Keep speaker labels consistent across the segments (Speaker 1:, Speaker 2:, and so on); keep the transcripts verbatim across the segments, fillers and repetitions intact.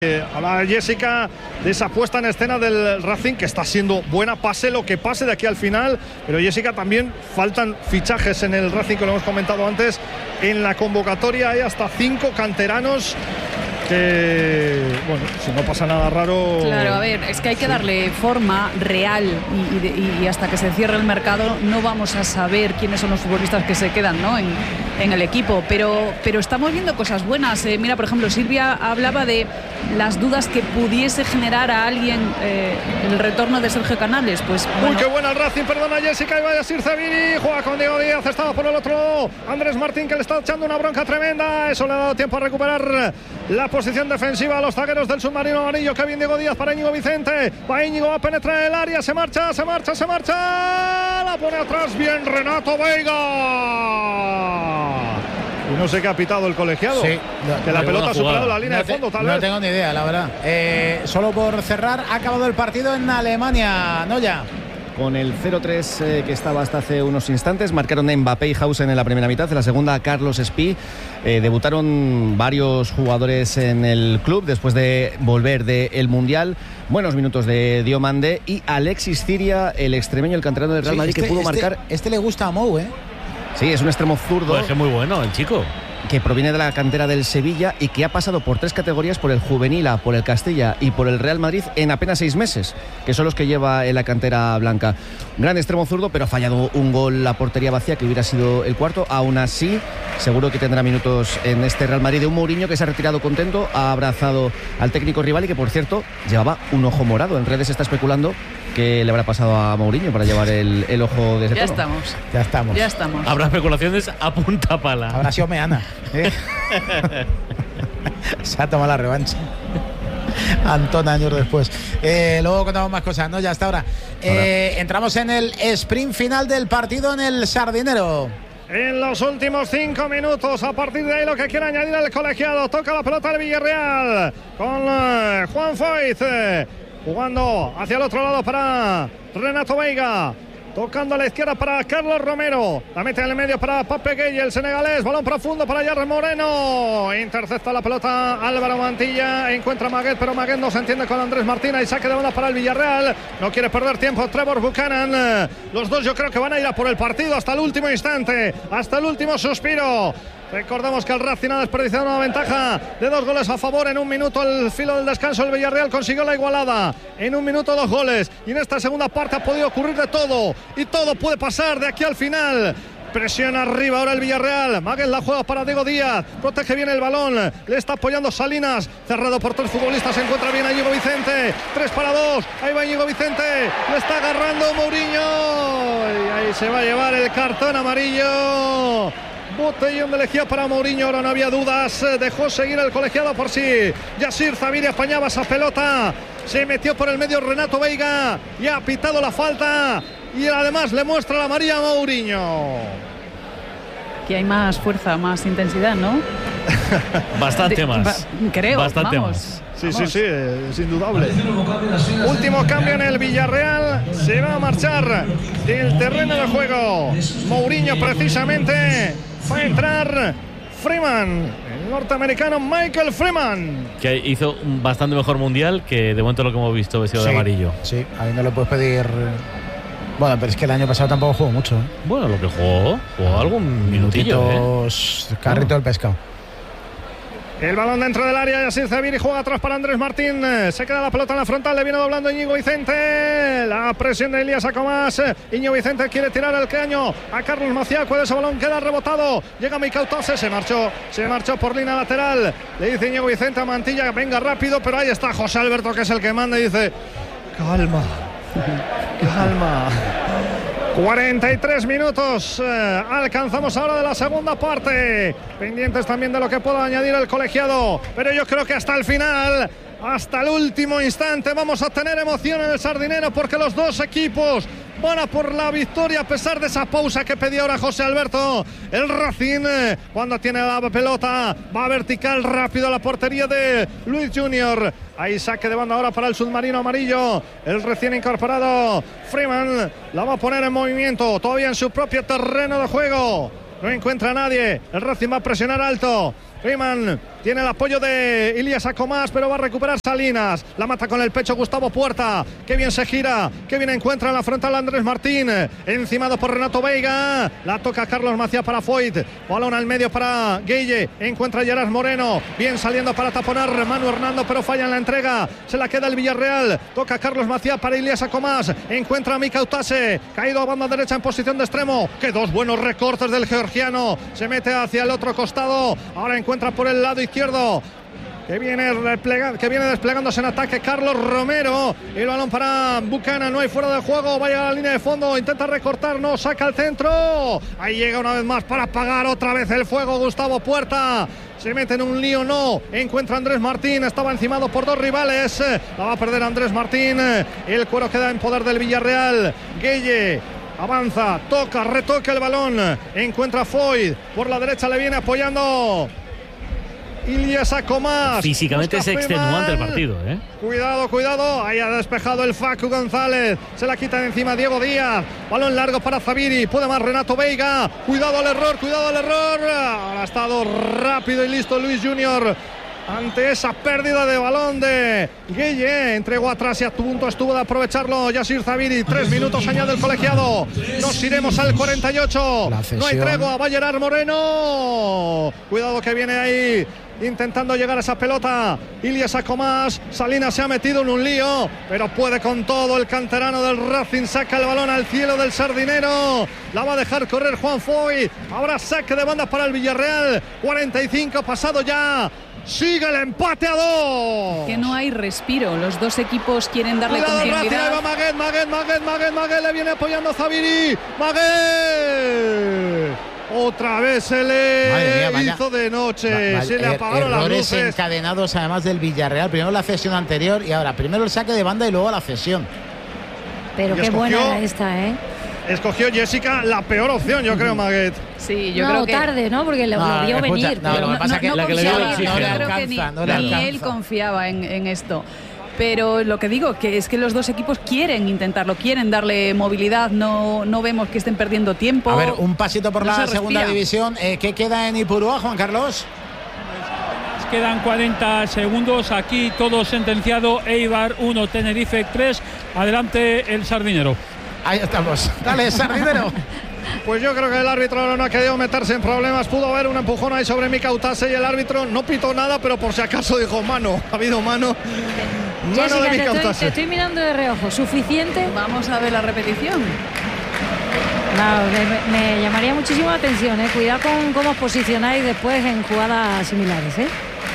Speaker 1: A la Jessica de esa puesta en escena del Racing, que está siendo buena, pase lo que pase de aquí al final. Pero Jessica, también faltan fichajes en el Racing, que lo hemos comentado antes. En la convocatoria hay hasta cinco canteranos que, bueno, si no pasa nada raro.
Speaker 2: Claro, a ver, es que hay que darle forma real y, y, de, y hasta que se cierre el mercado no vamos a saber quiénes son los futbolistas que se quedan, ¿no? en, en el equipo, pero, pero estamos viendo cosas buenas. Eh, mira, por ejemplo, Silvia hablaba de las dudas que pudiese generar a alguien eh, el retorno de Sergio Canales. Pues bueno.
Speaker 1: Uy, qué buena el Racing, perdona Jessica, y vaya Sir Zaviri, juega con Diego Díaz, estaba por el otro Andrés Martín, que le está echando una bronca tremenda. Eso le ha dado tiempo a recuperar la posición defensiva a los zagueros del submarino amarillo. Kevin Diego Díaz para Íñigo Vicente, va Íñigo, va a penetrar en el área, se marcha, se marcha, se marcha, la pone atrás, bien Renato Veiga. Y no sé qué ha pitado el colegiado.
Speaker 3: Sí,
Speaker 1: no, que la pelota ha superado la línea
Speaker 3: no
Speaker 1: de fondo,
Speaker 3: te,
Speaker 1: tal
Speaker 3: no
Speaker 1: vez.
Speaker 3: No tengo ni idea, la verdad. Eh, solo por cerrar, ha acabado el partido en Alemania, ¿no ya?
Speaker 4: Con el cero tres eh, que estaba hasta hace unos instantes, marcaron Mbappé y Hausen en la primera mitad, en la segunda Carlos Espí. Eh, debutaron varios jugadores en el club después de volver del Mundial. Buenos minutos de Diomande y Alexis Ciria, el extremeño, el canterano del Real Madrid,
Speaker 3: sí, este,
Speaker 4: que pudo
Speaker 3: este,
Speaker 4: marcar.
Speaker 3: Este le gusta a Mou, ¿eh?
Speaker 4: Sí, es un extremo zurdo.
Speaker 5: Pues es muy bueno el chico.
Speaker 4: Que proviene de la cantera del Sevilla y que ha pasado por tres categorías, por el Juvenil A, por el Castilla y por el Real Madrid en apenas seis meses, que son los que lleva en la cantera blanca. Gran extremo zurdo, pero ha fallado un gol a portería vacía, que hubiera sido el cuarto. Aún así, seguro que tendrá minutos en este Real Madrid, de un Mourinho que se ha retirado contento, ha abrazado al técnico rival y que, por cierto, llevaba un ojo morado. En redes se está especulando que le habrá pasado a Mourinho para llevar el, el ojo de ese
Speaker 2: Ya
Speaker 4: tono.
Speaker 2: estamos.
Speaker 3: Ya estamos.
Speaker 2: Ya estamos.
Speaker 5: Habrá especulaciones a punta pala.
Speaker 3: Habrá sido Meana, ¿eh? Se ha tomado la revancha Antón años después. Eh, luego contamos más cosas, ¿no? Ya hasta ahora. Eh, entramos en el sprint final del partido en el Sardinero.
Speaker 1: En los últimos cinco minutos, a partir de ahí lo que quiere añadir el colegiado. Toca la pelota del Villarreal con eh, Juan Foyt, eh, jugando hacia el otro lado para Renato Veiga. Tocando a la izquierda para Carlos Romero. La mete en el medio para Pape Gueye, el senegalés. Balón profundo para Yarre Moreno. Intercepta la pelota Álvaro Mantilla. Encuentra a Maguet, pero Maguet no se entiende con Andrés Martina. Y saque de bola para el Villarreal. No quiere perder tiempo Trevor Buchanan. Los dos yo creo que van a ir a por el partido hasta el último instante. Hasta el último suspiro. Recordamos que el Racing ha desperdiciado una ventaja de dos goles a favor. En un minuto, al filo del descanso, el Villarreal consiguió la igualada. En un minuto, dos goles. Y en esta segunda parte ha podido ocurrir de todo. Y todo puede pasar de aquí al final. Presión arriba ahora el Villarreal. Maguez la juega para Diego Díaz. Protege bien el balón. Le está apoyando Salinas. Cerrado por tres futbolistas. Se encuentra bien a Íñigo Vicente. Tres para dos. Ahí va Íñigo Vicente. Le está agarrando Mourinho. Y ahí se va a llevar el cartón amarillo. Botellón de lejía para Mourinho, ahora no había dudas, dejó seguir el colegiado por si Yasir Zaviri apañaba esa pelota, se metió por el medio Renato Veiga y ha pitado la falta y además le muestra la amarilla a Mourinho.
Speaker 2: Que hay más fuerza, más intensidad, ¿no?
Speaker 5: Bastante
Speaker 2: De,
Speaker 5: más.
Speaker 2: Ba, creo,
Speaker 5: Bastante
Speaker 2: vamos.
Speaker 5: más.
Speaker 1: Sí, sí, sí, es indudable. Último cambio en el Villarreal. Se va a marchar del terreno de juego Mourinho, precisamente. Va a entrar Freeman, el norteamericano Michael Freeman.
Speaker 5: Que hizo un bastante mejor mundial que de momento lo que hemos visto vestido
Speaker 3: Sí,
Speaker 5: de amarillo.
Speaker 3: Sí, ahí no le puedes pedir. Bueno, pero es que el año pasado tampoco jugó mucho, ¿eh?
Speaker 5: Bueno, lo que jugó, jugó algún minutillo,
Speaker 3: Minutitos, ¿eh? Carrito
Speaker 5: no.
Speaker 3: del pescado.
Speaker 1: El balón dentro del área, Yasir Zaviri juega atrás para Andrés Martín. Se queda la pelota en la frontal, le viene doblando Íñigo Vicente. La presión de Elías Acomás. Íñigo Vicente quiere tirar el caño a Carlos Maciaco. Ese balón queda rebotado. Llega Mikel Tose, se marchó. Se marchó por línea lateral. Le dice Íñigo Vicente a Mantilla, venga rápido, pero ahí está José Alberto, que es el que manda y dice, calma, calma. cuarenta y tres minutos eh, alcanzamos ahora de la segunda parte, pendientes también de lo que pueda añadir el colegiado, pero yo creo que hasta el final, hasta el último instante vamos a tener emoción en el Sardinero, porque los dos equipos van a por la victoria a pesar de esa pausa que pedía ahora José Alberto. El Racing, eh, cuando tiene la pelota, va vertical rápido a la portería de Luis Junior. Ahí saque de banda ahora para el submarino amarillo. El recién incorporado Freeman la va a poner en movimiento, todavía en su propio terreno de juego. No encuentra a nadie. El Racing va a presionar alto. Freeman tiene el apoyo de Ilias Acomás, pero va a recuperar Salinas, la mata con el pecho Gustavo Puerta, qué bien se gira, qué bien encuentra en la frontal Andrés Martín, encimado por Renato Veiga, la toca Carlos Macía para Foyt, balón al medio para Gueye, encuentra a Gerard Moreno, bien saliendo para taponar Manu Hernando, pero falla en la entrega, se la queda el Villarreal, toca Carlos Macía para Ilias Acomás, encuentra a Mika Utase, caído a banda derecha en posición de extremo, que dos buenos recortes del georgiano, se mete hacia el otro costado, ahora encuentra por el lado izquierdo, que viene, replega, que viene desplegándose en ataque Carlos Romero, el balón para Buchanan, no hay fuera de juego, vaya a la línea de fondo, intenta recortar, no, saca el centro, ahí llega una vez más para apagar otra vez el fuego Gustavo Puerta, se mete en un lío, no, encuentra a Andrés Martín, estaba encimado por dos rivales, la va a perder Andrés Martín, el cuero queda en poder del Villarreal, Gueye avanza, toca, retoca el balón, encuentra a Foyt, por la derecha le viene apoyando Ilias Acomás.
Speaker 5: Físicamente es extenuante el partido, ¿eh?
Speaker 1: Cuidado, cuidado. Ahí ha despejado el Facu González. Se la quita de encima Diego Díaz. Balón largo para Zaviri. Puede más Renato Veiga. Cuidado al error, cuidado al error. Ahora ha estado rápido y listo Luis Junior ante esa pérdida de balón de Gueye. Entregó atrás y a punto estuvo de aprovecharlo Yasir Zaviri. Tres minutos añade el colegiado. Nos iremos al cuarenta y ocho. No hay tregua. Va Gerard Moreno. Cuidado que viene ahí intentando llegar a esa pelota Ilias Acomás. Salinas se ha metido en un lío, pero puede con todo el canterano del Racing. Saca el balón al cielo del Sardinero. La va a dejar correr Juan Foyt. Ahora saque de banda para el Villarreal. cuarenta y cinco pasado ya. Sigue el empate a dos.
Speaker 2: Que no hay respiro. Los dos equipos quieren darle
Speaker 1: Cuidado,
Speaker 2: continuidad.
Speaker 1: Ahí va Maguet, Maguet, Maguet, Maguet, Maguet. Le viene apoyando a Zaviri. Maguet. Otra vez se le mía, hizo de noche. Va, se le apagaron las luces.
Speaker 3: Errores encadenados además del Villarreal. Primero la cesión anterior y ahora primero el saque de banda y luego la cesión.
Speaker 6: Pero qué buena era esta, ¿eh?
Speaker 1: Escogió Jessica la peor opción, yo creo, Maguet.
Speaker 2: Sí, yo
Speaker 6: no,
Speaker 2: creo que
Speaker 6: tarde, ¿no? Porque lo,
Speaker 3: no,
Speaker 6: lo vio
Speaker 3: escucha,
Speaker 6: venir.
Speaker 3: No,
Speaker 6: pero
Speaker 3: lo que pasa
Speaker 2: no,
Speaker 3: que
Speaker 2: no
Speaker 3: la que le
Speaker 2: confiaba,
Speaker 3: dio
Speaker 2: yo
Speaker 3: no le
Speaker 2: creo
Speaker 3: alcanza,
Speaker 2: que ni,
Speaker 3: no le
Speaker 2: ni
Speaker 3: alcanza.
Speaker 2: él confiaba en, en esto. Pero lo que digo que es que los dos equipos quieren intentarlo, quieren darle movilidad, no, no vemos que estén perdiendo tiempo.
Speaker 3: A ver, un pasito por
Speaker 2: no
Speaker 3: la segunda división. Eh, ¿Qué queda en Ipurúa, Juan Carlos?
Speaker 7: Quedan cuarenta segundos, aquí todo sentenciado, Eibar uno, Tenerife tres, adelante el Sardinero.
Speaker 3: Ahí estamos, dale Sardinero.
Speaker 1: Pues yo creo que el árbitro no ha querido meterse en problemas. Pudo haber un empujón ahí sobre Mika Utase y el árbitro no pitó nada, pero por si acaso dijo mano. Ha habido mano. Mano
Speaker 6: Jessica,
Speaker 1: de
Speaker 6: te,
Speaker 1: Mika
Speaker 6: estoy,
Speaker 1: Utase.
Speaker 6: te estoy mirando de reojo. ¿Suficiente?
Speaker 2: Vamos a ver la repetición.
Speaker 6: No, me, me llamaría muchísimo la atención, ¿eh? Cuidado con cómo os posicionáis después en jugadas similares, ¿eh?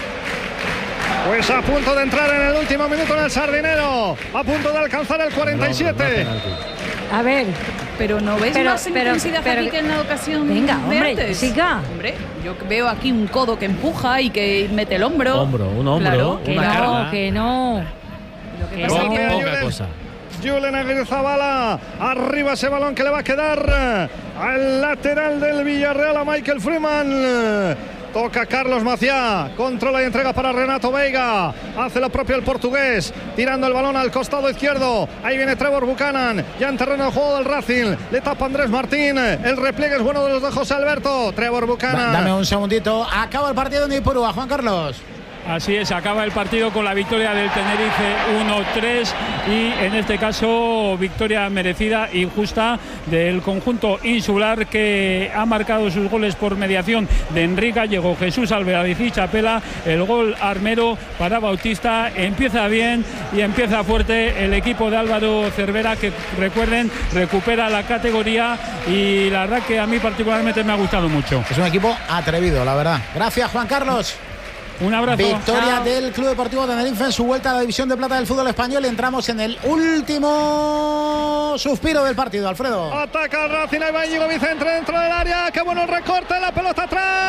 Speaker 1: Pues a punto de entrar en el último minuto en el Sardinero. A punto de alcanzar el cuarenta y siete.
Speaker 6: A ver.
Speaker 2: Pero no ves
Speaker 6: pero,
Speaker 2: más
Speaker 6: pero,
Speaker 2: intensidad
Speaker 6: pero,
Speaker 2: aquí que en la ocasión
Speaker 6: venga,
Speaker 2: de
Speaker 6: hombre,
Speaker 2: antes.
Speaker 6: Jessica.
Speaker 2: Hombre, yo veo aquí un codo que empuja y que mete el hombro.
Speaker 5: Hombro, un hombro,
Speaker 2: claro,
Speaker 6: que
Speaker 5: una
Speaker 6: no,
Speaker 5: carga.
Speaker 6: que no.
Speaker 2: Lo que
Speaker 6: Que
Speaker 2: pasa
Speaker 6: no.
Speaker 2: es que
Speaker 5: Poca cosa.
Speaker 1: Julen Aguirrezabala, arriba ese balón que le va a quedar al lateral del Villarreal, a Michael Freeman. Toca Carlos Macía, controla y entrega para Renato Veiga, hace lo propio el portugués, tirando el balón al costado izquierdo, ahí viene Trevor Buchanan, ya en terreno de juego del Racing, le tapa Andrés Martín, el repliegue es bueno de los de José Alberto, Trevor Buchanan.
Speaker 3: Dame un segundito, acaba el partido en Ipurúa, Juan Carlos.
Speaker 7: Así es, acaba el partido con la victoria del Tenerife uno tres y en este caso victoria merecida y justa del conjunto insular que ha marcado sus goles por mediación de Enrique Gallego, Jesús Alvarez y Chapela, el gol armero para Bautista. Empieza bien y empieza fuerte el equipo de Álvaro Cervera, que recuerden recupera la categoría y la verdad que a mí particularmente me ha gustado mucho.
Speaker 3: Es un equipo atrevido, la verdad. Gracias, Juan Carlos.
Speaker 7: Un abrazo.
Speaker 3: Victoria
Speaker 7: Chao.
Speaker 3: del Club Deportivo Tenerife en su vuelta a la división de plata del fútbol español y entramos en el último suspiro del partido, Alfredo.
Speaker 1: Ataca el Racing, ahí va Íñigo Vicente dentro del área, qué bueno el recorte, la pelota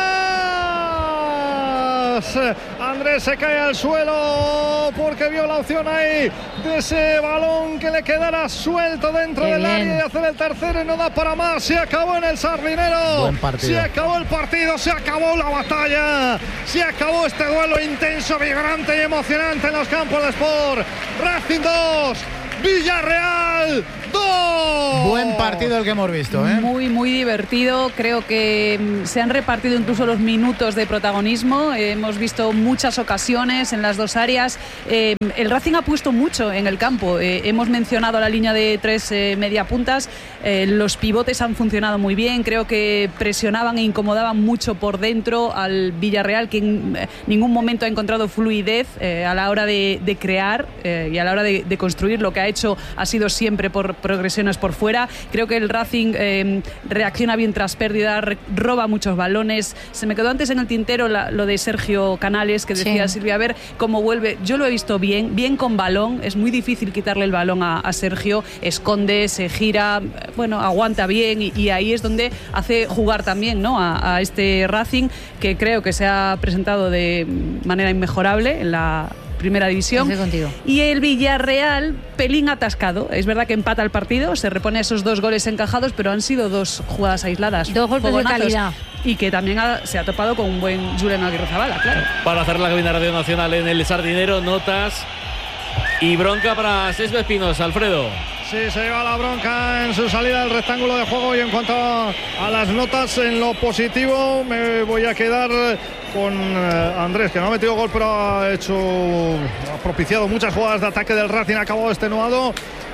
Speaker 1: atrás. Andrés se cae al suelo porque vio la opción ahí de ese balón que le quedara suelto dentro
Speaker 6: Qué
Speaker 1: del
Speaker 6: bien.
Speaker 1: área y hacer el tercero y no da para más. Se acabó en el Sardinero.
Speaker 3: Buen partido.
Speaker 1: Se acabó el partido, se acabó la batalla, se acabó este duelo intenso, vibrante y emocionante en los campos de Sport. Racing dos, Villarreal dos.
Speaker 3: Buen partido el que hemos visto, ¿eh?
Speaker 2: Muy, muy divertido. Creo que se han repartido incluso los minutos de protagonismo. Eh, hemos visto muchas ocasiones en las dos áreas. Eh, el Racing ha puesto mucho en el campo. Eh, hemos mencionado la línea de tres eh, mediapuntas. Eh, los pivotes han funcionado muy bien. Creo que presionaban e incomodaban mucho por dentro al Villarreal, que en eh, ningún momento ha encontrado fluidez eh, a la hora de, de crear eh, y a la hora de, de construir. Lo que ha hecho ha sido siempre por progresiones por fuera. Creo que el Racing eh, reacciona bien tras pérdida, re- roba muchos balones. Se me quedó antes en el tintero la, lo de Sergio Canales, que decía sí. Silvia, a ver cómo vuelve. Yo lo he visto bien, bien con balón. Es muy difícil quitarle el balón a, a Sergio. Esconde, se gira, bueno, aguanta bien y, y ahí es donde hace jugar también, ¿no?, a, a este Racing, que creo que se ha presentado de manera inmejorable en la primera división. Y el Villarreal, pelín atascado. Es verdad que empata el partido, se repone esos dos goles encajados, pero han sido dos jugadas aisladas.
Speaker 6: Dos golpes de calidad.
Speaker 2: Y que también ha, se ha topado con un buen Julen Aguirrezabala, claro.
Speaker 5: Para hacer la cabina Radio Nacional en el Sardinero, notas y bronca para Sesbe Espinos, Alfredo.
Speaker 1: Sí, se lleva la bronca en su salida del rectángulo de juego. Y en cuanto a las notas, en lo positivo me voy a quedar con eh, Andrés, que no ha metido gol, pero ha hecho, ha propiciado muchas jugadas de ataque del Racing, ha acabado extenuado.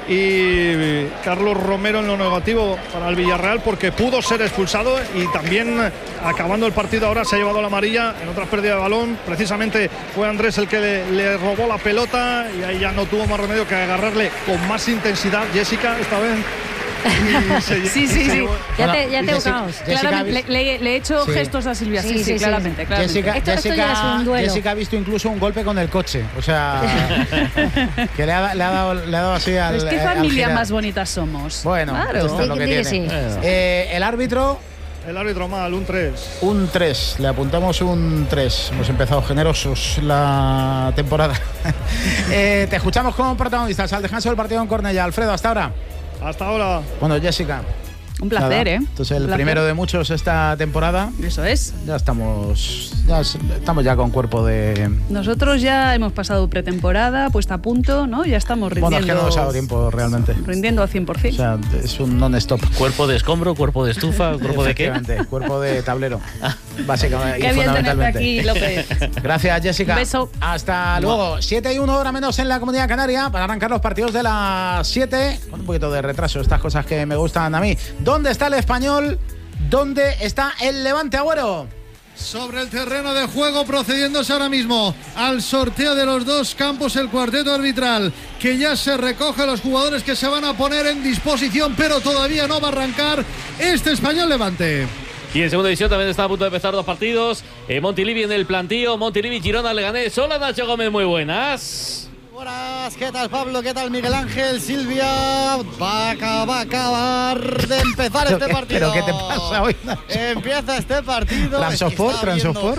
Speaker 1: Y Carlos Romero en lo negativo para el Villarreal, porque pudo ser expulsado y también acabando el partido ahora se ha llevado la amarilla en otra pérdida de balón. Precisamente fue Andrés el que le, le robó la pelota y ahí ya no tuvo más remedio que agarrarle con más intensidad Jessica esta vez.
Speaker 2: Se, sí, sí, sí.
Speaker 6: Ya te, ya te buscamos.
Speaker 2: Claramente, le, le, le he hecho sí. gestos a Silvia. Sí, sí, sí, sí claramente.
Speaker 3: Sí.
Speaker 2: claramente.
Speaker 3: Jessica,
Speaker 6: esto,
Speaker 3: Jessica,
Speaker 6: esto ya es un duelo.
Speaker 3: Jessica ha visto incluso un golpe con el coche. O sea, que le ha, le ha, dado, le ha dado así al.
Speaker 2: Pues qué familia más bonita somos.
Speaker 3: Bueno,
Speaker 2: claro.
Speaker 3: esto es lo que tiene.
Speaker 6: Sí.
Speaker 3: Eh, el árbitro.
Speaker 1: El árbitro mal, un tres.
Speaker 3: Un tres, le apuntamos un tres. Hemos empezado generosos la temporada. eh, te escuchamos como protagonistas al descanso del partido en Cornellá. Alfredo, hasta ahora.
Speaker 1: Hasta ahora.
Speaker 3: Bueno, Jessica.
Speaker 2: Un placer, Nada. ¿eh?
Speaker 3: Entonces, el
Speaker 2: placer.
Speaker 3: primero de muchos esta temporada.
Speaker 2: Eso es.
Speaker 3: Ya estamos, ya estamos ya con cuerpo de.
Speaker 2: Nosotros ya hemos pasado pretemporada, puesta a punto, ¿no? Ya estamos rindiendo.
Speaker 3: Bueno, es que no nos ha dado tiempo realmente.
Speaker 2: Rindiendo al cien por ciento.
Speaker 3: O sea, es un non-stop.
Speaker 5: Cuerpo de escombro, cuerpo de estufa, cuerpo de qué.
Speaker 3: Cuerpo de tablero. Básicamente.
Speaker 2: Qué
Speaker 3: y
Speaker 2: bien
Speaker 3: fundamentalmente.
Speaker 2: aquí, López.
Speaker 3: Gracias, Jessica.
Speaker 2: Un beso.
Speaker 3: Hasta luego. siete y uno hora menos en la Comunidad Canaria para arrancar los partidos de las siete. Con un poquito de retraso, estas cosas que me gustan a mí. ¿Dónde está el Español? ¿Dónde está el Levante, Agüero?
Speaker 8: Sobre el terreno de juego, procediéndose ahora mismo al sorteo de los dos campos, el cuarteto arbitral, que ya se recoge los jugadores que se van a poner en disposición, pero todavía no va a arrancar este Español Levante.
Speaker 5: Y en segunda división también está a punto de empezar dos partidos. Eh, Montilivi en el plantío, Montilivi, Girona, Leganés. Hola, Nacho Gómez, muy buenas.
Speaker 9: Buenas, ¿qué tal Pablo? ¿Qué tal Miguel Ángel? Silvia, va a, va a acabar de empezar este
Speaker 3: qué,
Speaker 9: partido.
Speaker 3: ¿Pero qué te pasa hoy, Nacho?
Speaker 9: Empieza este partido.
Speaker 3: ¿Transosport? ¿Transosport?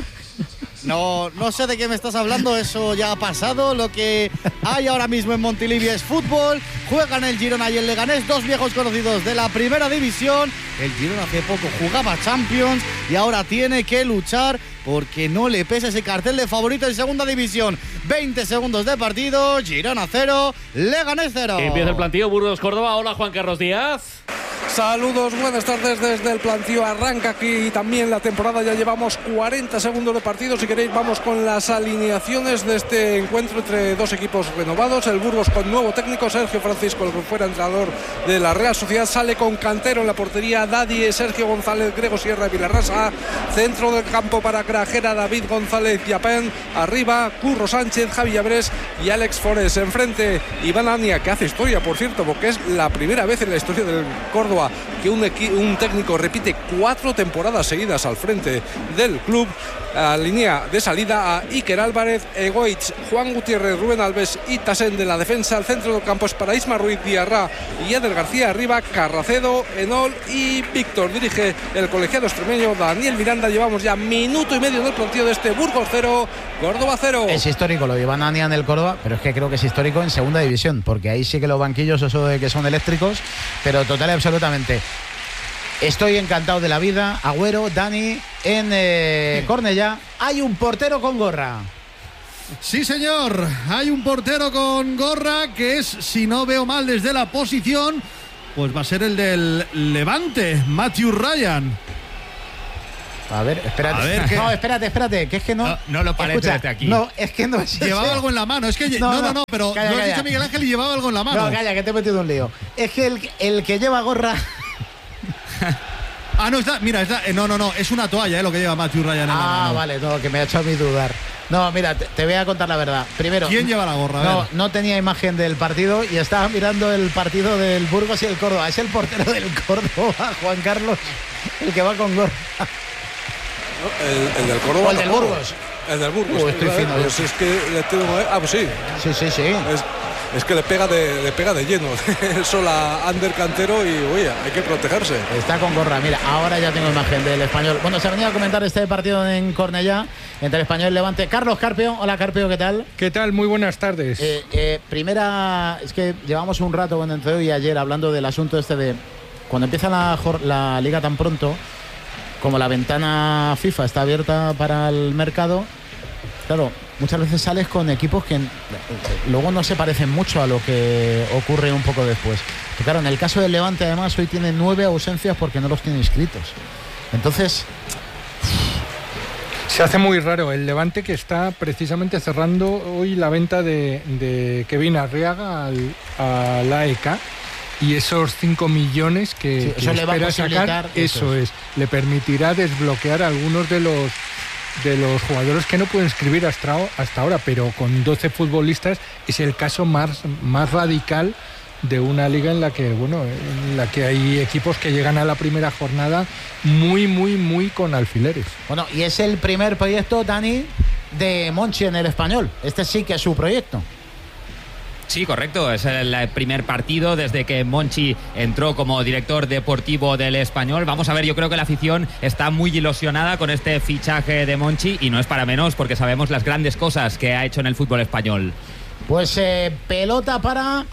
Speaker 9: No, no sé de qué me estás hablando, eso ya ha pasado. Lo que hay ahora mismo en Montilivi es fútbol. Juegan el Girona y el Leganés, dos viejos conocidos de la primera división. El Girona hace poco jugaba Champions y ahora tiene que luchar porque no le pesa ese cartel de favorito en segunda división. veinte segundos de partido, Girona cero, Leganés cero.
Speaker 5: Empieza el plantío, Burgos, Córdoba. Hola, Juan Carlos Díaz.
Speaker 10: Saludos, buenas tardes desde el plantío. Arranca aquí también la temporada, ya llevamos cuarenta segundos de partido. Si queréis vamos con las alineaciones de este encuentro entre dos equipos renovados. El Burgos con nuevo técnico, Sergio Francisco, el que fuera entrenador de la Real Sociedad, sale con Cantero en la portería, Dadie, Sergio González, Grego Sierra y Vilarrasa. Centro del campo para Grajera, David González y Yapén. Arriba, Curro Sánchez, Javi Llabrés y Alex Forés. Enfrente, Iván Ania, que hace historia, por cierto, porque es la primera vez en la historia del Córdoba que un, un técnico repite cuatro temporadas seguidas al frente del club. A línea de salida a Iker Álvarez, Egoitz, Juan Gutiérrez, Rubén Alves y Tassén de la defensa. El centro del campo es para Isma Ruiz, Diarra y Eder García. Arriba, Carracedo, Enol y Víctor. Dirige el colegiado extremeño Daniel Miranda. Llevamos ya minuto y medio del partido de este Burgos cero, Córdoba cero.
Speaker 3: Es histórico lo de Iván Ania en el Córdoba, pero es que creo que es histórico en segunda división, porque ahí sí que los banquillos, eso de que son eléctricos, pero total y absolutamente. Estoy encantado de la vida. Agüero, Dani, en eh, Cornellá hay un portero con gorra.
Speaker 8: Sí, señor. Hay un portero con gorra que es, si no veo mal desde la posición, pues va a ser el del Levante, Matthew Ryan.
Speaker 3: A ver, espérate.
Speaker 8: A ver, ¿qué?
Speaker 3: No, espérate, espérate, que es que no.
Speaker 11: No, no lo parece
Speaker 3: Escucha,
Speaker 11: desde aquí.
Speaker 3: No, es que no es
Speaker 8: Llevaba
Speaker 3: ese.
Speaker 8: algo en la mano. Es que
Speaker 3: No,
Speaker 8: no, no,
Speaker 3: no,
Speaker 8: no, pero
Speaker 3: calla,
Speaker 8: lo has
Speaker 3: calla.
Speaker 8: dicho Miguel Ángel y llevaba algo en la mano.
Speaker 3: No, calla, que te he metido un lío. Es que el, el que lleva gorra.
Speaker 8: Ah, no, está, mira, está, eh, no, no, no, es una toalla, eh, lo que lleva Matthew Ryan en la
Speaker 3: Ah,
Speaker 8: mano.
Speaker 3: vale, no, que me ha hecho a mí dudar. No, mira, te, te voy a contar la verdad. Primero,
Speaker 8: ¿Quién lleva la gorra? A
Speaker 3: No,
Speaker 8: ver.
Speaker 3: no tenía imagen del partido y estaba mirando el partido del Burgos y el Córdoba. Es el portero del Córdoba, Juan Carlos, el que va con gorra.
Speaker 10: El, el del Córdoba.
Speaker 3: O el del
Speaker 10: tampoco.
Speaker 3: Burgos.
Speaker 10: El del Burgos.
Speaker 3: Uh, estoy
Speaker 10: claro,
Speaker 3: fino,
Speaker 10: pues es que le tengo- ah, pues sí.
Speaker 3: Sí, sí, sí.
Speaker 10: Es, es que le pega de, le pega de lleno. Eso la Ander Cantero y oye, hay que protegerse.
Speaker 3: Está con gorra, mira, ahora ya tengo imagen del Español. Bueno, se ha venido a comentar este partido en Cornellá entre el Español y el Levante. Carlos Carpio, hola Carpio, ¿qué tal?
Speaker 12: ¿Qué tal? Muy buenas tardes.
Speaker 3: Eh, eh, primera, es que llevamos un rato bueno, entre hoy y ayer hablando del asunto este de cuando empieza la, jor- la liga tan pronto, como la ventana FIFA está abierta para el mercado, claro, muchas veces sales con equipos que eh, luego no se parecen mucho a lo que ocurre un poco después. Pero claro, en el caso del Levante además hoy tiene nueve ausencias porque no los tiene inscritos. Entonces,
Speaker 12: Se hace muy raro. El Levante que está precisamente cerrando hoy la venta de, de Kevin Arriaga al, al A E K. Y esos cinco millones que,
Speaker 3: Sí,
Speaker 12: que
Speaker 3: eso le va a
Speaker 12: espera
Speaker 3: posibilitar,
Speaker 12: sacar,
Speaker 3: eso
Speaker 12: eso es. Le permitirá desbloquear a algunos de los de los jugadores que no pueden inscribir hasta, hasta ahora, pero con doce futbolistas es el caso más, más radical de una liga en la que, bueno, en la que hay equipos que llegan a la primera jornada muy, muy, muy con alfileres.
Speaker 3: bueno, y es el primer proyecto, Dani, de Monchi en el Español. Este sí que es su proyecto.
Speaker 11: Sí, correcto. Es el primer partido desde que Monchi entró como director deportivo del Español. Vamos a ver, yo creo que la afición está muy ilusionada con este fichaje de Monchi y no es para menos porque sabemos las grandes cosas que ha hecho en el fútbol español.
Speaker 3: Pues eh, pelota para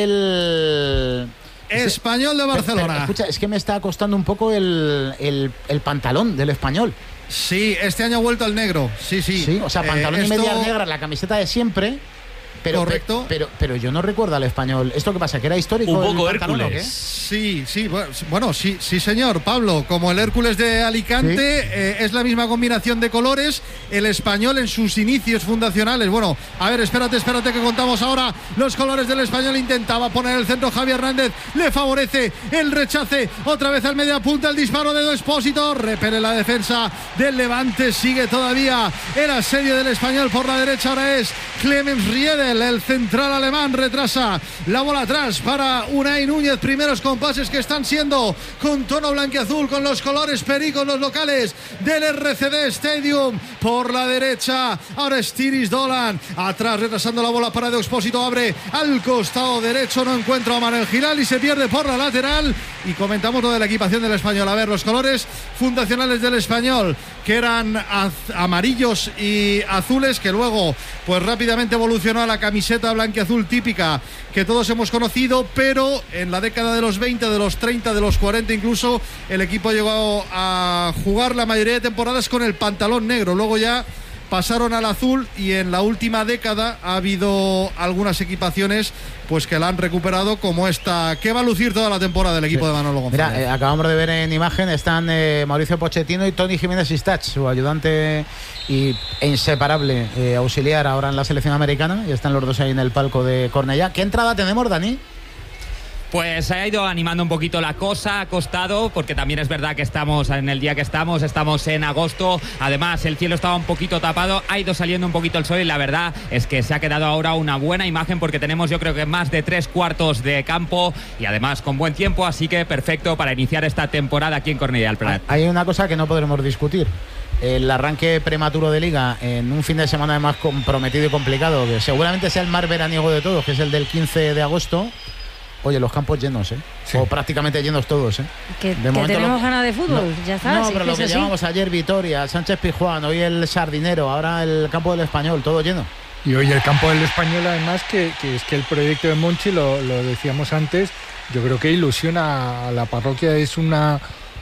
Speaker 3: el
Speaker 8: Español de Barcelona.
Speaker 3: Pero, escucha, es que me está costando un poco el, el, el pantalón del Español.
Speaker 8: Sí, este año ha vuelto al negro. Sí, sí.
Speaker 3: Sí, o sea, pantalón
Speaker 8: Eh,
Speaker 3: y medias
Speaker 8: esto-
Speaker 3: negras, la camiseta de siempre. Pero,
Speaker 8: Correcto.
Speaker 3: Pero, pero yo no recuerdo al Español. ¿Esto qué pasa? ¿Que era histórico?
Speaker 5: Un
Speaker 3: el
Speaker 5: poco
Speaker 3: pantalón, o qué?
Speaker 5: Hércules.
Speaker 8: Sí, sí, bueno, bueno, sí, sí, señor, Pablo. Como el Hércules de Alicante,
Speaker 3: Sí.
Speaker 8: eh, es la misma combinación de colores. El Español en sus inicios fundacionales. Bueno, a ver, espérate, espérate que contamos ahora los colores del Español. Intentaba poner el centro Javi Hernández, le favorece el rechace. Otra vez al media punta, el disparo de Do Expósito. Repele la defensa del Levante. Sigue todavía el asedio del Español por la derecha. Ahora es Clemens Riedel, el central alemán, retrasa la bola atrás para Unai Núñez. Primeros compases que están siendo con tono blanquiazul, con los colores pericos, los locales del R C D Stadium. Por la derecha, ahora es Tiris Dolan, atrás retrasando la bola para De Expósito, abre al costado derecho, no encuentra a Manuel Giral y se pierde por la lateral. Y comentamos lo de la equipación del Español. A ver, los colores fundacionales del Español, que eran az- amarillos y azules, que luego pues rápidamente evolucionó a la camiseta blanquiazul típica que todos hemos conocido, pero en la década de los veinte, de los treinta, de los cuarenta incluso, el equipo llegó a jugar la mayoría de temporadas con el pantalón negro. Luego ya pasaron al azul y en la última década ha habido algunas equipaciones pues que la han recuperado, como esta que va a lucir toda la temporada del equipo de Manolo González.
Speaker 3: Mira, eh, acabamos de ver en imagen, están eh, Mauricio Pochettino y Tony Jiménez Istach, su ayudante y, e inseparable eh, auxiliar ahora en la selección americana, y están los dos ahí en el palco de Cornellá. ¿Qué entrada tenemos, Dani?
Speaker 11: Pues se ha ido animando un poquito la cosa, ha costado, porque también es verdad que estamos en el día que estamos, estamos en agosto, además el cielo estaba un poquito tapado, ha ido saliendo un poquito el sol y la verdad es que se ha quedado ahora una buena imagen porque tenemos yo creo que más de tres cuartos de campo y además con buen tiempo, así que perfecto para iniciar esta temporada aquí en Cornellà del Prat.
Speaker 3: Hay una cosa que no podremos discutir. El arranque prematuro de Liga en un fin de semana además comprometido y complicado, que seguramente sea el más veraniego de todos, que es el del quince de agosto. Oye, los campos llenos, ¿eh?
Speaker 12: Sí.
Speaker 3: O prácticamente llenos todos, ¿eh?
Speaker 6: Que,
Speaker 3: De
Speaker 6: que
Speaker 3: momento
Speaker 6: tenemos
Speaker 3: lo-
Speaker 6: ganas de fútbol,
Speaker 3: No,
Speaker 6: ya está.
Speaker 3: No,
Speaker 6: si
Speaker 3: pero
Speaker 6: es
Speaker 3: lo
Speaker 6: que
Speaker 3: que
Speaker 6: es así.
Speaker 3: llevamos ayer, Vitoria, Sánchez Pizjuán, hoy el Sardinero, ahora el campo del Español, todo lleno.
Speaker 12: Y hoy el campo del Español, además, que, que es que el proyecto de Monchi, lo, lo decíamos antes, yo creo que ilusiona a la parroquia, es una,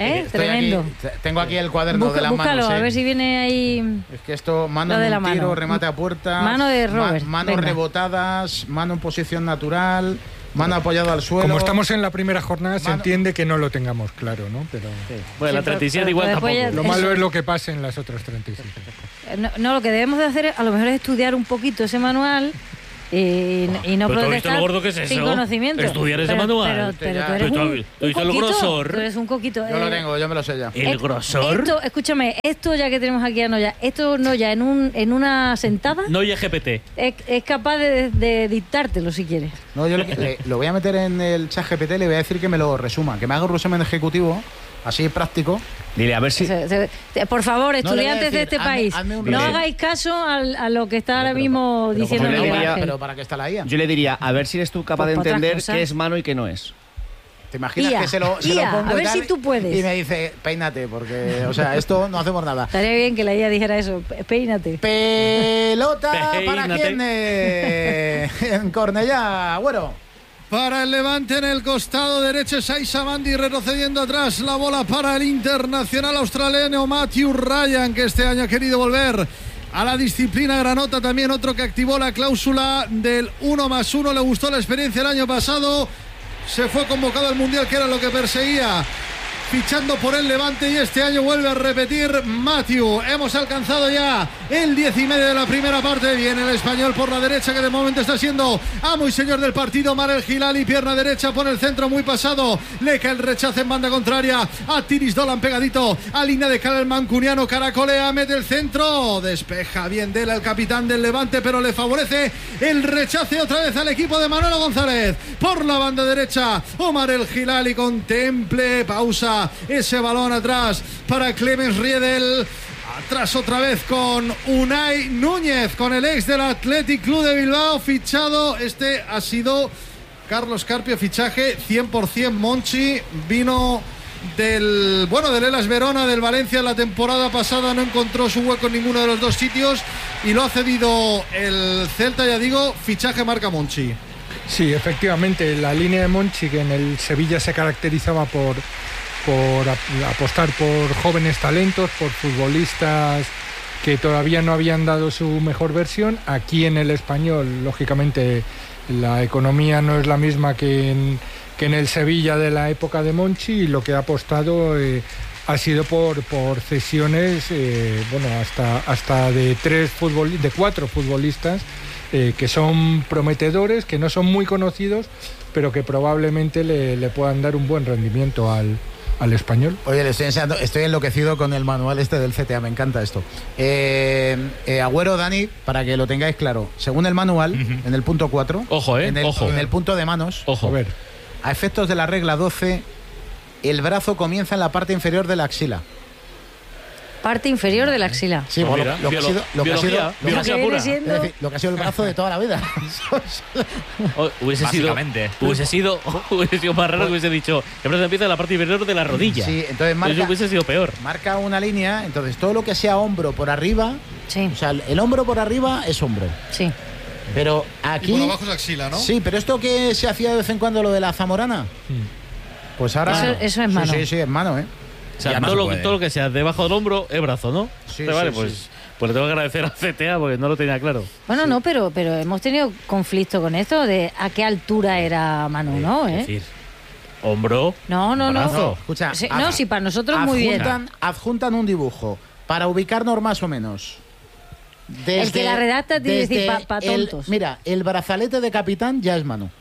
Speaker 6: ¿Eh?
Speaker 3: Estoy
Speaker 6: Tremendo.
Speaker 3: aquí, tengo aquí el cuaderno
Speaker 6: Busca,
Speaker 3: de las
Speaker 6: búscalo,
Speaker 3: manos.
Speaker 6: a
Speaker 3: ¿eh?
Speaker 6: ver si viene ahí.
Speaker 3: Es que esto, mano
Speaker 6: Lo de
Speaker 3: en
Speaker 6: la
Speaker 3: un tiro,
Speaker 6: mano.
Speaker 3: remate a puerta.
Speaker 6: Mano de Robert,
Speaker 3: Ma manos
Speaker 6: venga.
Speaker 3: rebotadas, mano en posición natural, mano apoyado al suelo.
Speaker 12: Como estamos en la primera jornada, se
Speaker 3: Mano-
Speaker 12: entiende que no lo tengamos claro, ¿no? Pero
Speaker 5: Bueno, la
Speaker 6: Sí, pero-
Speaker 5: treinta y siete
Speaker 6: pero
Speaker 5: igual
Speaker 6: después
Speaker 5: tampoco.
Speaker 6: ya-
Speaker 12: lo
Speaker 6: Eso.
Speaker 12: malo es lo que pasa en las otras treinta y siete.
Speaker 6: No, no, lo que debemos de hacer a lo mejor es estudiar un poquito ese manual y, y no
Speaker 5: Pero ¿tú has visto
Speaker 6: protestar
Speaker 5: lo gordo que es eso?
Speaker 6: sin conocimiento.
Speaker 5: Estudiar ese
Speaker 6: Pero-
Speaker 5: manual.
Speaker 6: Pero,
Speaker 5: Este
Speaker 6: pero
Speaker 3: ya-
Speaker 6: tú eres
Speaker 5: ¿Tú- tú-
Speaker 6: un,
Speaker 5: tú
Speaker 6: un
Speaker 5: viste el
Speaker 6: coquito,
Speaker 5: grosor?
Speaker 6: tú eres un coquito.
Speaker 3: Yo lo
Speaker 6: eh,
Speaker 3: tengo, yo me lo sé ya.
Speaker 5: El
Speaker 6: Eh,
Speaker 5: grosor.
Speaker 6: Esto, escúchame, esto ya que tenemos aquí a Noya, esto Noya en, un, en una sentada
Speaker 5: No ya G P T.
Speaker 6: es, es capaz de, de dictártelo si quieres.
Speaker 3: No, yo le- le- lo voy a meter en el chat G P T, le voy a decir que me lo resuma, que me haga un resumen ejecutivo, así práctico.
Speaker 4: Dile, a ver si.
Speaker 6: Se- se- te- por favor,
Speaker 3: No, le voy a
Speaker 6: estudiantes de
Speaker 3: decir,
Speaker 6: este
Speaker 3: hazme-
Speaker 6: país,
Speaker 3: hazme un
Speaker 6: no
Speaker 3: resumen.
Speaker 6: hagáis caso al- a lo que está ahora
Speaker 3: Pero-
Speaker 6: mismo
Speaker 3: pero
Speaker 6: diciendo
Speaker 4: como yo le
Speaker 6: Miguel
Speaker 4: diría-
Speaker 6: Ángel.
Speaker 3: Pero para qué está la I A.
Speaker 4: Yo le diría, a ver si eres tú capaz
Speaker 6: Por-
Speaker 4: de
Speaker 6: por otras
Speaker 4: entender
Speaker 6: cosas.
Speaker 4: qué es mano y qué no es.
Speaker 3: ¿Te imaginas
Speaker 6: I A,
Speaker 3: que se lo, se lo
Speaker 6: I A,
Speaker 3: pongo
Speaker 6: a
Speaker 3: y
Speaker 6: ver
Speaker 3: tal,
Speaker 6: si tú puedes.
Speaker 3: Y me dice, peínate, porque, o sea, esto no hacemos nada.
Speaker 6: Estaría bien que la I A dijera eso, pe- peínate.
Speaker 3: Pelota para
Speaker 5: Peínate.
Speaker 3: quién eh, en Cornellá, Agüero.
Speaker 8: Para el Levante en el costado derecho, Saiza Mandi retrocediendo atrás. La bola para el internacional australiano Matthew Ryan, que este año ha querido volver a la disciplina granota. También otro que activó la cláusula del uno más uno. Le gustó la experiencia el año pasado. Se fue convocado al Mundial, que era lo que perseguía, fichando por el Levante, y este año vuelve a repetir Matthew. Hemos alcanzado ya el diez y medio de la primera parte. Viene el español por la derecha, que de momento está siendo amo y señor del partido. Marel Hilali, pierna derecha, pone el centro muy pasado. Le cae el rechazo en banda contraria a Tiris Dolan, pegadito a línea de cara el mancuniano. Caracolea, mete el centro, despeja bien Dela, el capitán del Levante, pero le favorece el rechace otra vez al equipo de Manolo González. Por la banda derecha, Omar El Hilali, contemple, pausa ese balón atrás para Clemens Riedel. Atrás otra vez con Unai Núñez, con el ex del Athletic Club de Bilbao, fichado. Este ha sido Carlos Carpio, fichaje cien por ciento Monchi. Vino del, bueno, del Hellas Verona, del Valencia la temporada pasada. No encontró su hueco en ninguno de los dos sitios y lo ha cedido el Celta. Ya digo, fichaje marca Monchi.
Speaker 12: Sí, efectivamente, la línea de Monchi, que en el Sevilla se caracterizaba por, por ap- apostar por jóvenes talentos, por futbolistas que todavía no habían dado su mejor versión. Aquí en el Español, lógicamente, la economía no es la misma que en, que en el Sevilla de la época de Monchi, y lo que ha apostado eh, ha sido por, por cesiones, eh, bueno, hasta, hasta de tres futbol, de cuatro futbolistas eh, que son prometedores, que no son muy conocidos, pero que probablemente le, le puedan dar un buen rendimiento al, al español.
Speaker 3: Oye, le estoy enseñando, estoy enloquecido con el manual este del C T A, me encanta esto. Eh, eh, Agüero, Dani, para que lo tengáis claro, según el manual, uh-huh. en el punto cuatro,
Speaker 5: ojo, eh,
Speaker 3: en, el,
Speaker 5: ojo.
Speaker 3: en el punto de manos,
Speaker 5: ojo.
Speaker 12: A ver.
Speaker 3: A efectos de la regla doce, el brazo comienza en la parte inferior de la axila.
Speaker 6: Parte inferior de la axila.
Speaker 3: Sí,
Speaker 5: Pues
Speaker 3: bueno,
Speaker 5: mira,
Speaker 3: lo que ha sido, lo que ha sido,
Speaker 5: biología,
Speaker 3: lo que-
Speaker 5: biología
Speaker 6: viene
Speaker 5: pura.
Speaker 6: siendo-
Speaker 3: es decir, lo que ha sido el brazo de toda la vida.
Speaker 5: O- hubiese sido,
Speaker 11: Básicamente.
Speaker 5: hubiese sido, hubiese sido más raro que hubiese dicho, el brazo empieza en la parte inferior de la rodilla.
Speaker 3: Sí, entonces marca,
Speaker 5: Eso hubiese sido peor.
Speaker 3: marca una línea, entonces todo lo que sea hombro por arriba,
Speaker 6: Sí,
Speaker 3: o sea, el hombro por arriba es hombro.
Speaker 6: sí.
Speaker 3: Pero
Speaker 8: Y
Speaker 3: aquí...
Speaker 8: por abajo es axila, ¿no?
Speaker 3: Sí, pero esto que se hacía de vez en cuando, lo de la Zamorana, pues ahora...
Speaker 6: Eso- eso es mano.
Speaker 3: Sí, sí, sí, es mano, ¿eh?
Speaker 5: O sea,
Speaker 11: Y además
Speaker 5: todo
Speaker 11: se
Speaker 5: lo,
Speaker 11: puede.
Speaker 5: todo lo que sea debajo del hombro es brazo, ¿no?
Speaker 3: Sí,
Speaker 5: Pero vale,
Speaker 3: sí,
Speaker 5: pues,
Speaker 3: sí.
Speaker 5: pues le tengo que agradecer a C T A porque no lo tenía claro.
Speaker 6: Bueno, no, pero, pero hemos tenido conflicto con esto de a qué altura era Manu, ¿no?
Speaker 5: Es
Speaker 6: ¿Eh?
Speaker 5: decir, hombro,
Speaker 6: No, no, no.
Speaker 5: brazo.
Speaker 3: Escucha,
Speaker 6: Sí,
Speaker 3: ad-
Speaker 6: no, sí, para nosotros muy bien.
Speaker 3: adjuntan, adjuntan un dibujo para ubicarnos más o menos.
Speaker 6: El que la redacta tiene que decir
Speaker 3: desde
Speaker 6: pa- pa
Speaker 3: el-
Speaker 6: tontos.
Speaker 3: Mira, el brazalete de capitán ya es mano.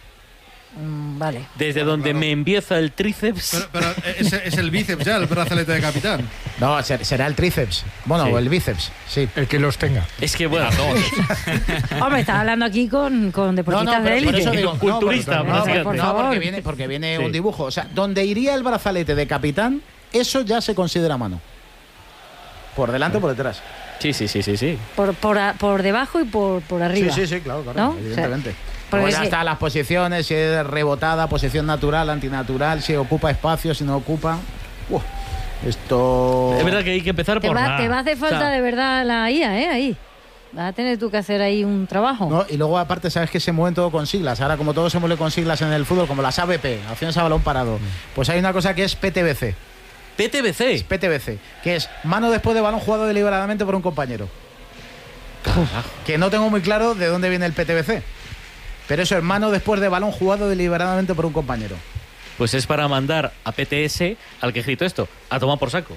Speaker 6: Mm, vale.
Speaker 5: Desde donde me empieza el tríceps.
Speaker 8: Pero, pero es, es el bíceps ya, el brazalete de capitán.
Speaker 3: No, ser- será el tríceps. Bueno,
Speaker 5: Sí.
Speaker 3: o el bíceps, sí.
Speaker 12: El que los tenga.
Speaker 5: Es que bueno,
Speaker 6: Hombre, estás hablando aquí con, con
Speaker 3: No,
Speaker 6: deportistas
Speaker 3: no, pero
Speaker 6: de
Speaker 3: por
Speaker 6: élite.
Speaker 3: eso digo,
Speaker 5: Culturista,
Speaker 3: no, porque-
Speaker 5: básicamente.
Speaker 3: no,
Speaker 6: Por
Speaker 3: no,
Speaker 6: favor.
Speaker 3: porque viene, porque viene
Speaker 5: Sí.
Speaker 3: un dibujo. O sea, donde iría el brazalete de capitán, eso ya se considera mano. Por delante o por detrás.
Speaker 5: sí, sí, sí, sí, sí.
Speaker 6: Por, por, a- por debajo y por, por arriba.
Speaker 3: Sí, sí, sí, claro, claro,
Speaker 6: ¿No?
Speaker 3: evidentemente.
Speaker 6: O sea, porque
Speaker 3: Luego ya
Speaker 6: sí.
Speaker 3: están las posiciones, si es rebotada, posición natural, antinatural, si ocupa espacio, si no ocupa. Uf, esto...
Speaker 5: Es verdad que hay que empezar
Speaker 6: Te
Speaker 5: por
Speaker 6: va,
Speaker 5: nada.
Speaker 6: te va a hacer
Speaker 5: O sea,
Speaker 6: falta de verdad la I A, ¿eh? Ahí. Vas a tener tú que hacer ahí un trabajo.
Speaker 3: No, y luego aparte sabes que se mueven todo con siglas. Ahora como todo se mueve con siglas en el fútbol, como las A B P, acciones a balón parado, pues hay una cosa que es P T B C.
Speaker 5: P T B C.
Speaker 3: Es P T B C, que es mano después de balón jugado deliberadamente por un compañero. Que no tengo muy claro de dónde viene el P T B C. Pero eso es mano después de balón jugado deliberadamente por un compañero.
Speaker 5: Pues es para mandar a P T S, al que escrito esto, a tomar por saco.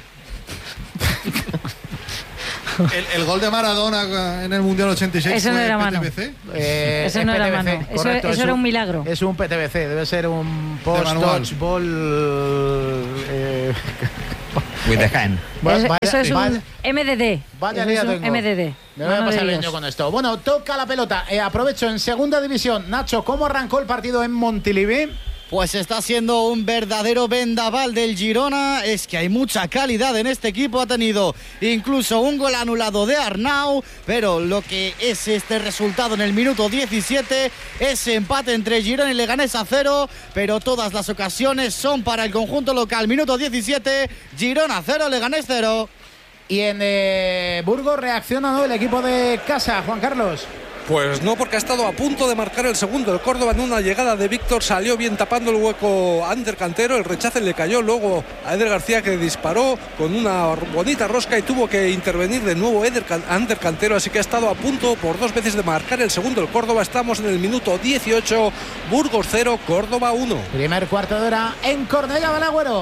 Speaker 8: El, el gol de Maradona en el Mundial ochenta y seis.
Speaker 6: Eso no era mano.
Speaker 8: P T B C.
Speaker 3: Eh,
Speaker 6: Eso no
Speaker 3: es
Speaker 6: era
Speaker 3: P T B C,
Speaker 6: mano. Eso,
Speaker 3: correcto,
Speaker 6: eso
Speaker 3: es
Speaker 6: era un milagro.
Speaker 3: Es un P T B C, debe ser un post-touch ball. Eh,
Speaker 11: With the hand.
Speaker 6: Eso,
Speaker 3: vaya,
Speaker 6: eso es un
Speaker 3: vaya,
Speaker 6: M D D.
Speaker 3: vaya
Speaker 6: Eso
Speaker 3: lío
Speaker 6: es un
Speaker 3: tengo.
Speaker 6: M D D.
Speaker 3: Me voy a
Speaker 6: Mano de
Speaker 3: pasar el
Speaker 6: Dios.
Speaker 3: año con esto. Bueno, toca la pelota. Eh, aprovecho en segunda división. Nacho, ¿cómo arrancó el partido en Montilivi?
Speaker 9: Pues está siendo un verdadero vendaval del Girona. Es que hay mucha calidad en este equipo. Ha tenido incluso un gol anulado de Arnau. Pero lo que es este resultado en el minuto diecisiete, ese empate entre Girona y Leganés a cero. Pero todas las ocasiones son para el conjunto local. Minuto diecisiete, Girona cero, Leganés cero.
Speaker 3: Y en eh, Burgos reacciona, ¿no?, el equipo de casa, Juan Carlos.
Speaker 10: Pues no, porque ha estado a punto de marcar el segundo. El Córdoba en una llegada de Víctor salió bien tapando el hueco a Ander Cantero. El rechace le cayó luego a Eder García, que disparó con una bonita rosca y tuvo que intervenir de nuevo Eder Can- Ander Cantero. Así que ha estado a punto por dos veces de marcar el segundo el Córdoba. Estamos en el minuto dieciocho, Burgos cero, Córdoba uno.
Speaker 3: Primer cuarto de hora en Cornellá del Agüero.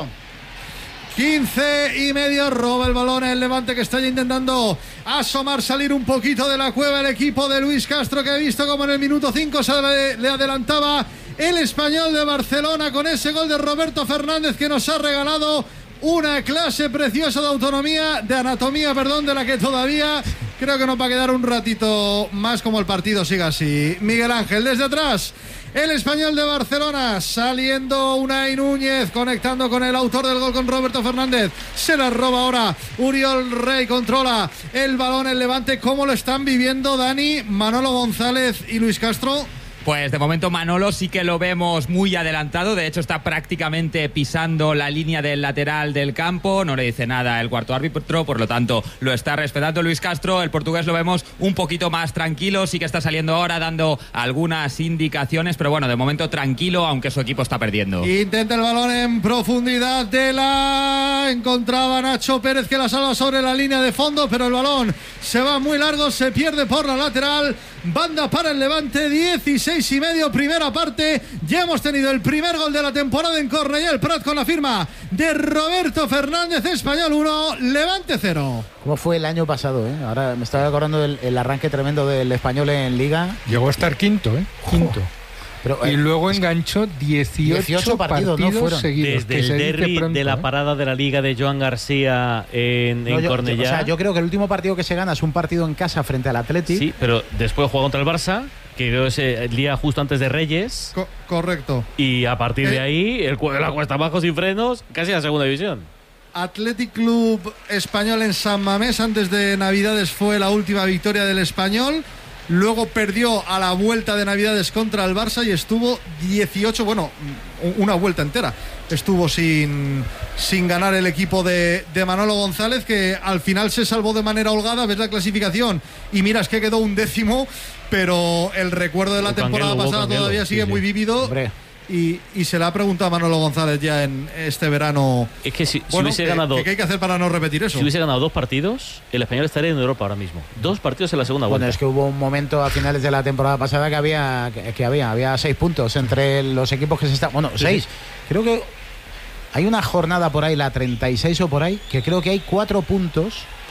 Speaker 8: quince y medio, roba el balón el Levante, que está ya intentando asomar, salir un poquito de la cueva el equipo de Luis Castro, que he visto como en el minuto cinco se le, le adelantaba el Español de Barcelona con ese gol de Roberto Fernández, que nos ha regalado una clase preciosa de autonomía, de anatomía, perdón, de la que todavía creo que nos va a quedar un ratito más, como el partido siga así. Miguel Ángel, desde atrás, el Español de Barcelona, saliendo Unai Núñez, conectando con el autor del gol, con Roberto Fernández. Se la roba ahora Uriol Rey, controla el balón el Levante. ¿Cómo lo están viviendo, Dani, Manolo González y Luis Castro?
Speaker 11: Pues de momento Manolo sí que lo vemos muy adelantado, de hecho está prácticamente pisando la línea del lateral del campo, no le dice nada el cuarto árbitro, por lo tanto lo está respetando Luis Castro. El portugués lo vemos un poquito más tranquilo, sí que está saliendo ahora dando algunas indicaciones, pero bueno, de momento tranquilo, aunque su equipo está perdiendo.
Speaker 8: Intenta el balón en profundidad de la... encontraba Nacho Pérez, que la salva sobre la línea de fondo, pero el balón se va muy largo, se pierde por la lateral. Banda para el Levante, dieciséis y medio, primera parte. Ya hemos tenido el primer gol de la temporada en Cornellá el Prat, con la firma de Roberto Fernández. Español uno, Levante cero.
Speaker 3: ¿Cómo fue el año pasado, eh? Ahora me estaba acordando del el arranque tremendo del Español en Liga.
Speaker 12: Llegó a estar quinto, ¿eh? Quinto.
Speaker 3: Pero, eh,
Speaker 12: y luego enganchó dieciocho,
Speaker 3: dieciocho partidos,
Speaker 12: partidos,
Speaker 3: no fueron.
Speaker 12: seguidos.
Speaker 5: Desde el derbi pronto, de la parada de la Liga de Joan García en,
Speaker 3: no,
Speaker 5: en
Speaker 3: yo,
Speaker 5: Cornellá.
Speaker 3: Yo, o sea, yo creo que el último partido que se gana es un partido en casa frente al Athletic.
Speaker 5: Sí, pero después juega contra el Barça, que creo que es el día justo antes de Reyes.
Speaker 8: Co- correcto.
Speaker 5: Y a partir
Speaker 8: eh.
Speaker 5: de ahí, el, la cuesta abajo sin frenos, casi la segunda división.
Speaker 8: Athletic Club Español en San Mamés, antes de Navidades fue la última victoria del Español. Luego perdió a la vuelta de Navidades contra el Barça y estuvo dieciocho, bueno, una vuelta entera. Estuvo sin, sin ganar el equipo de, de Manolo González, que al final se salvó de manera holgada. Ves la clasificación y miras que quedó un décimo, pero el recuerdo de la
Speaker 5: Canguelo,
Speaker 8: temporada pasada
Speaker 5: Canguelo,
Speaker 8: todavía sigue
Speaker 5: sí, sí.
Speaker 8: muy vívido.
Speaker 3: Hombre.
Speaker 8: Y, y se le ha preguntado a Manolo González ya en este verano.
Speaker 5: Es que si, si
Speaker 8: Bueno,
Speaker 5: hubiese
Speaker 8: ¿qué,
Speaker 5: ganado.
Speaker 8: ¿qué hay que hacer para no repetir eso?
Speaker 5: Si hubiese ganado dos partidos, el Español estaría en Europa ahora mismo. Dos partidos en la segunda
Speaker 3: Bueno,
Speaker 5: vuelta.
Speaker 3: es que hubo un momento a finales de la temporada pasada que había que, que había había seis puntos entre los equipos que se están. Bueno,
Speaker 5: Sí,
Speaker 3: seis.
Speaker 5: sí.
Speaker 3: Creo que hay una jornada por ahí, la treinta y seis o por ahí, que creo que hay cuatro puntos.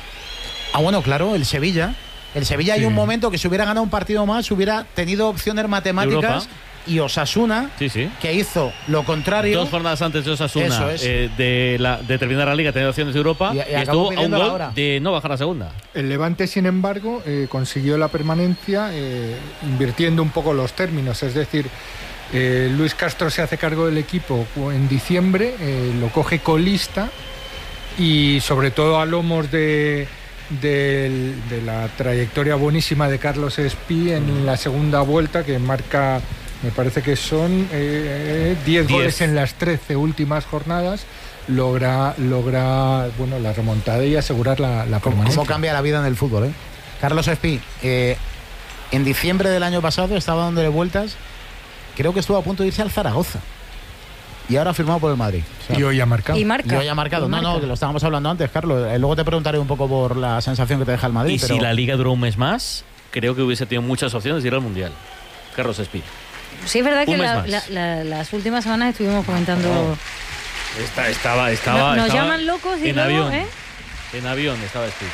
Speaker 3: Ah, bueno, claro, el Sevilla. El Sevilla
Speaker 12: Sí.
Speaker 3: hay un momento que si hubiera ganado un partido más, hubiera tenido opciones matemáticas.
Speaker 5: Europa.
Speaker 3: Y Osasuna,
Speaker 5: Sí, sí.
Speaker 3: que hizo lo contrario.
Speaker 5: Dos jornadas antes de Osasuna,
Speaker 3: Eso es.
Speaker 5: eh, de, la, de terminar la Liga, tener opciones de Europa,
Speaker 3: Y- y
Speaker 5: y,
Speaker 3: acabó
Speaker 5: estuvo a un
Speaker 3: pidiéndola
Speaker 5: gol
Speaker 3: ahora.
Speaker 5: de no bajar a segunda.
Speaker 12: El Levante, sin embargo, eh, consiguió la permanencia eh, invirtiendo un poco los términos. Es decir, eh, Luis Castro se hace cargo del equipo en diciembre, eh, lo coge colista y sobre todo a lomos de, de, de la trayectoria buenísima de Carlos Espí en la segunda vuelta, que marca, me parece que son eh, diez goles en las trece últimas jornadas. Logra, logra bueno, la remontada y asegurar la, la
Speaker 3: ¿Cómo,
Speaker 12: permanencia.
Speaker 3: cómo cambia la vida en el fútbol, eh? Carlos Espí, eh, en diciembre del año pasado estaba dándole vueltas. Creo que estuvo a punto de irse al Zaragoza. y ahora ha firmado por el Madrid. O sea,
Speaker 12: y hoy ha marcado.
Speaker 6: Y marca.
Speaker 3: Y hoy ha marcado.
Speaker 6: Y
Speaker 3: no,
Speaker 6: marca.
Speaker 3: no, que lo estábamos hablando antes, Carlos. Eh, luego te preguntaré un poco por la sensación que te deja el Madrid.
Speaker 5: Y
Speaker 3: pero...
Speaker 5: si la Liga duró un mes más, creo que hubiese tenido muchas opciones de ir al Mundial. Carlos Espí.
Speaker 6: Sí, es verdad que
Speaker 5: Un mes
Speaker 6: la-
Speaker 5: más.
Speaker 6: la- la- las últimas semanas estuvimos comentando.
Speaker 5: Oh. Esta- estaba, estaba,
Speaker 6: No- nos
Speaker 5: estaba
Speaker 6: llaman locos y
Speaker 5: en
Speaker 6: luego,
Speaker 5: avión.
Speaker 6: ¿eh?
Speaker 5: En avión estaba Espí.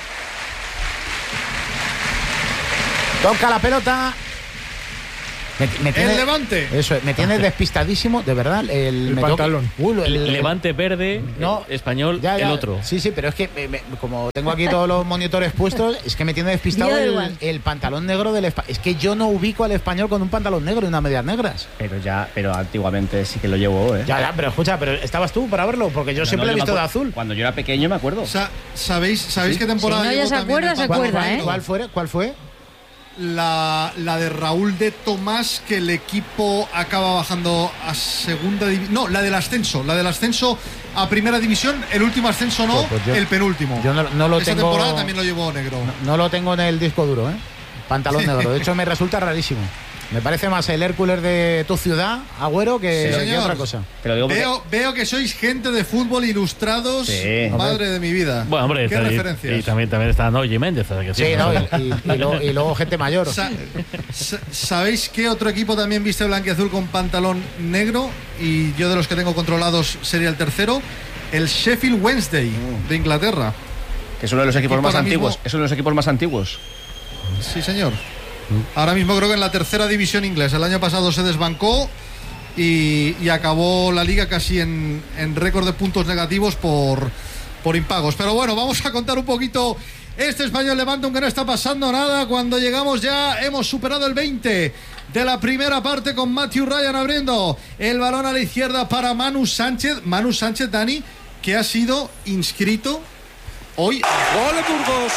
Speaker 3: Toca la pelota. Me, me tiene,
Speaker 8: El Levante.
Speaker 3: Eso, me tiene despistadísimo, de verdad. El,
Speaker 12: El
Speaker 3: me
Speaker 12: pantalón.
Speaker 3: toca- Uh, el- el-
Speaker 5: Levante verde,
Speaker 3: No,
Speaker 5: el español,
Speaker 3: ya, ya.
Speaker 5: el otro.
Speaker 3: Sí, sí, pero es que me- me- como tengo aquí todos los monitores puestos, es que me tiene despistado
Speaker 6: Día del
Speaker 3: el,
Speaker 6: igual.
Speaker 3: el pantalón negro del español. Es que yo no ubico al español con un pantalón negro y unas medias negras.
Speaker 4: Pero ya, pero antiguamente sí que lo llevó, ¿eh?
Speaker 3: Ya, ya, pero escucha, pero ¿estabas tú para verlo? Porque yo
Speaker 4: No,
Speaker 3: siempre
Speaker 4: no,
Speaker 3: lo he
Speaker 4: yo me
Speaker 3: visto de
Speaker 4: acuerdo-
Speaker 3: azul.
Speaker 4: Cuando yo era pequeño me acuerdo.
Speaker 8: Sa- ¿Sabéis, ¿sabéis qué temporada
Speaker 6: Si no, ya
Speaker 8: llevó
Speaker 6: se
Speaker 8: también
Speaker 6: acuerda,
Speaker 8: el
Speaker 6: se
Speaker 8: pantalón
Speaker 6: acuerda,
Speaker 8: negro?
Speaker 6: ¿eh?
Speaker 3: ¿Cuál fue? ¿Cuál fue?
Speaker 8: La, la de Raúl de Tomás, que el equipo acaba bajando a segunda división. No, la del ascenso. La del ascenso a primera división. El último ascenso no,
Speaker 3: Pues- pues yo-
Speaker 8: el penúltimo.
Speaker 3: Yo no, no lo
Speaker 8: Esa
Speaker 3: tengo.
Speaker 8: temporada también lo llevó negro.
Speaker 3: No lo tengo en el disco duro, ¿eh? Pantalón negro. De hecho, me resulta rarísimo. Me parece más el Hércules de tu ciudad, Agüero, que,
Speaker 8: Sí,
Speaker 3: que
Speaker 8: señor.
Speaker 3: otra cosa.
Speaker 4: Te lo digo porque-
Speaker 8: Veo, veo que sois gente de fútbol ilustrados.
Speaker 4: Sí.
Speaker 8: Madre de mi vida.
Speaker 5: Bueno, hombre,
Speaker 8: ¿Qué
Speaker 5: y,
Speaker 8: referencias?
Speaker 5: y también, también está Noye Méndez. o sea que
Speaker 3: Sí,
Speaker 5: sí,
Speaker 3: ¿no?
Speaker 5: ¿no?
Speaker 3: Y, y- y luego, y luego gente mayor.
Speaker 8: Sa- sa- ¿Sabéis qué otro equipo también viste blanquiazul con pantalón negro? Y yo de los que tengo controlados sería el tercero. El Sheffield Wednesday de Inglaterra.
Speaker 4: Que es uno de los equipos
Speaker 8: Equipo
Speaker 4: más
Speaker 8: ahora
Speaker 4: antiguos.
Speaker 8: mismo-
Speaker 4: Es uno de los equipos más antiguos.
Speaker 8: Sí, señor. Ahora mismo creo que en la tercera división inglesa. El año pasado se desbancó y, y acabó la liga casi en, en récord de puntos negativos por, por impagos. Pero bueno, vamos a contar un poquito este Español Levante, aunque no está pasando nada. Cuando llegamos ya hemos superado el veinte de la primera parte con Matthew Ryan abriendo el balón a la izquierda para Manu Sánchez. Manu Sánchez, Dani, que ha sido inscrito hoy.
Speaker 10: ¡Gol de Burgos!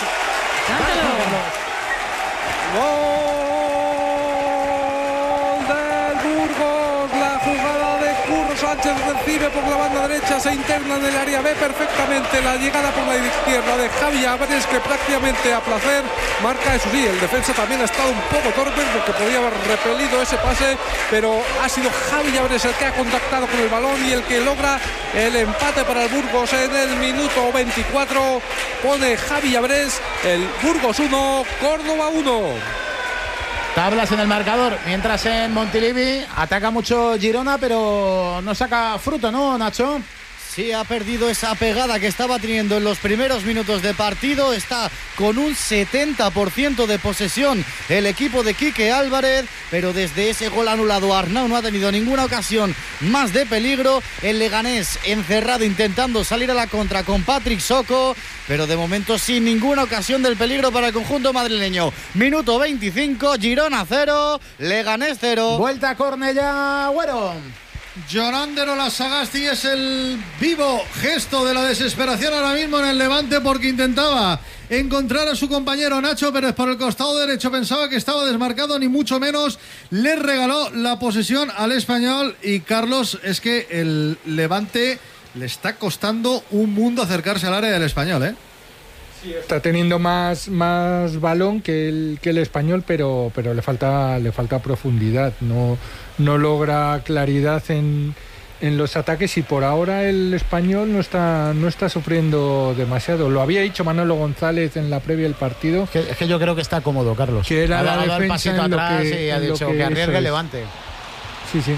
Speaker 10: ¡Gol del Burgos! La jugada de Curro Sánchez recibe por la banda derecha, se interna en el área, ve perfectamente la llegada por la izquierda de Javi Álvarez, que prácticamente a placer marca. Eso sí, el defensa también ha estado un poco torpe porque podía haber repelido ese pase, pero ha sido Javi Álvarez el que ha contactado con el balón y el que logra el empate para el Burgos en el minuto veinticuatro. Pone Javi Álvarez, el Burgos uno, Córdoba uno.
Speaker 3: Tablas en el marcador. Mientras en Montilivi ataca mucho Girona, pero no saca fruto, ¿no, Nacho?
Speaker 9: Sí, ha perdido esa pegada que estaba teniendo en los primeros minutos de partido. Está con un setenta por ciento de posesión el equipo de Quique Álvarez, pero desde ese gol anulado Arnau no ha tenido ninguna ocasión más de peligro. El Leganés encerrado intentando salir a la contra con Patrick Soko, pero de momento sin ninguna ocasión del peligro para el conjunto madrileño. Minuto veinticinco, Girona cero, Leganés cero.
Speaker 3: Vuelta a Cornellá, Agüero.
Speaker 8: Jonandero Lasagasti es el vivo gesto de la desesperación ahora mismo en el Levante, porque intentaba encontrar a su compañero Nacho Pérez por el costado derecho, pensaba que estaba desmarcado, ni mucho menos, le regaló la posesión al Español. Y Carlos, es que el Levante le está costando un mundo acercarse al área del Español, ¿eh?
Speaker 12: Está teniendo más, más balón que el, que el Español, pero, pero le falta, le falta profundidad. No, no logra claridad en, en los ataques y por ahora el Español no está, no está sufriendo demasiado. Lo había dicho Manolo González en la previa del partido.
Speaker 3: Es que, es que yo creo que está cómodo, Carlos.
Speaker 12: Que era
Speaker 3: ha
Speaker 12: la
Speaker 3: dado el
Speaker 12: defensa
Speaker 3: pasito
Speaker 12: en lo
Speaker 3: atrás
Speaker 12: que-
Speaker 3: y ha
Speaker 12: en lo
Speaker 3: dicho
Speaker 12: que
Speaker 3: que arriesgue
Speaker 12: eso
Speaker 3: el
Speaker 12: es.
Speaker 3: Levante.
Speaker 12: Sí, sí.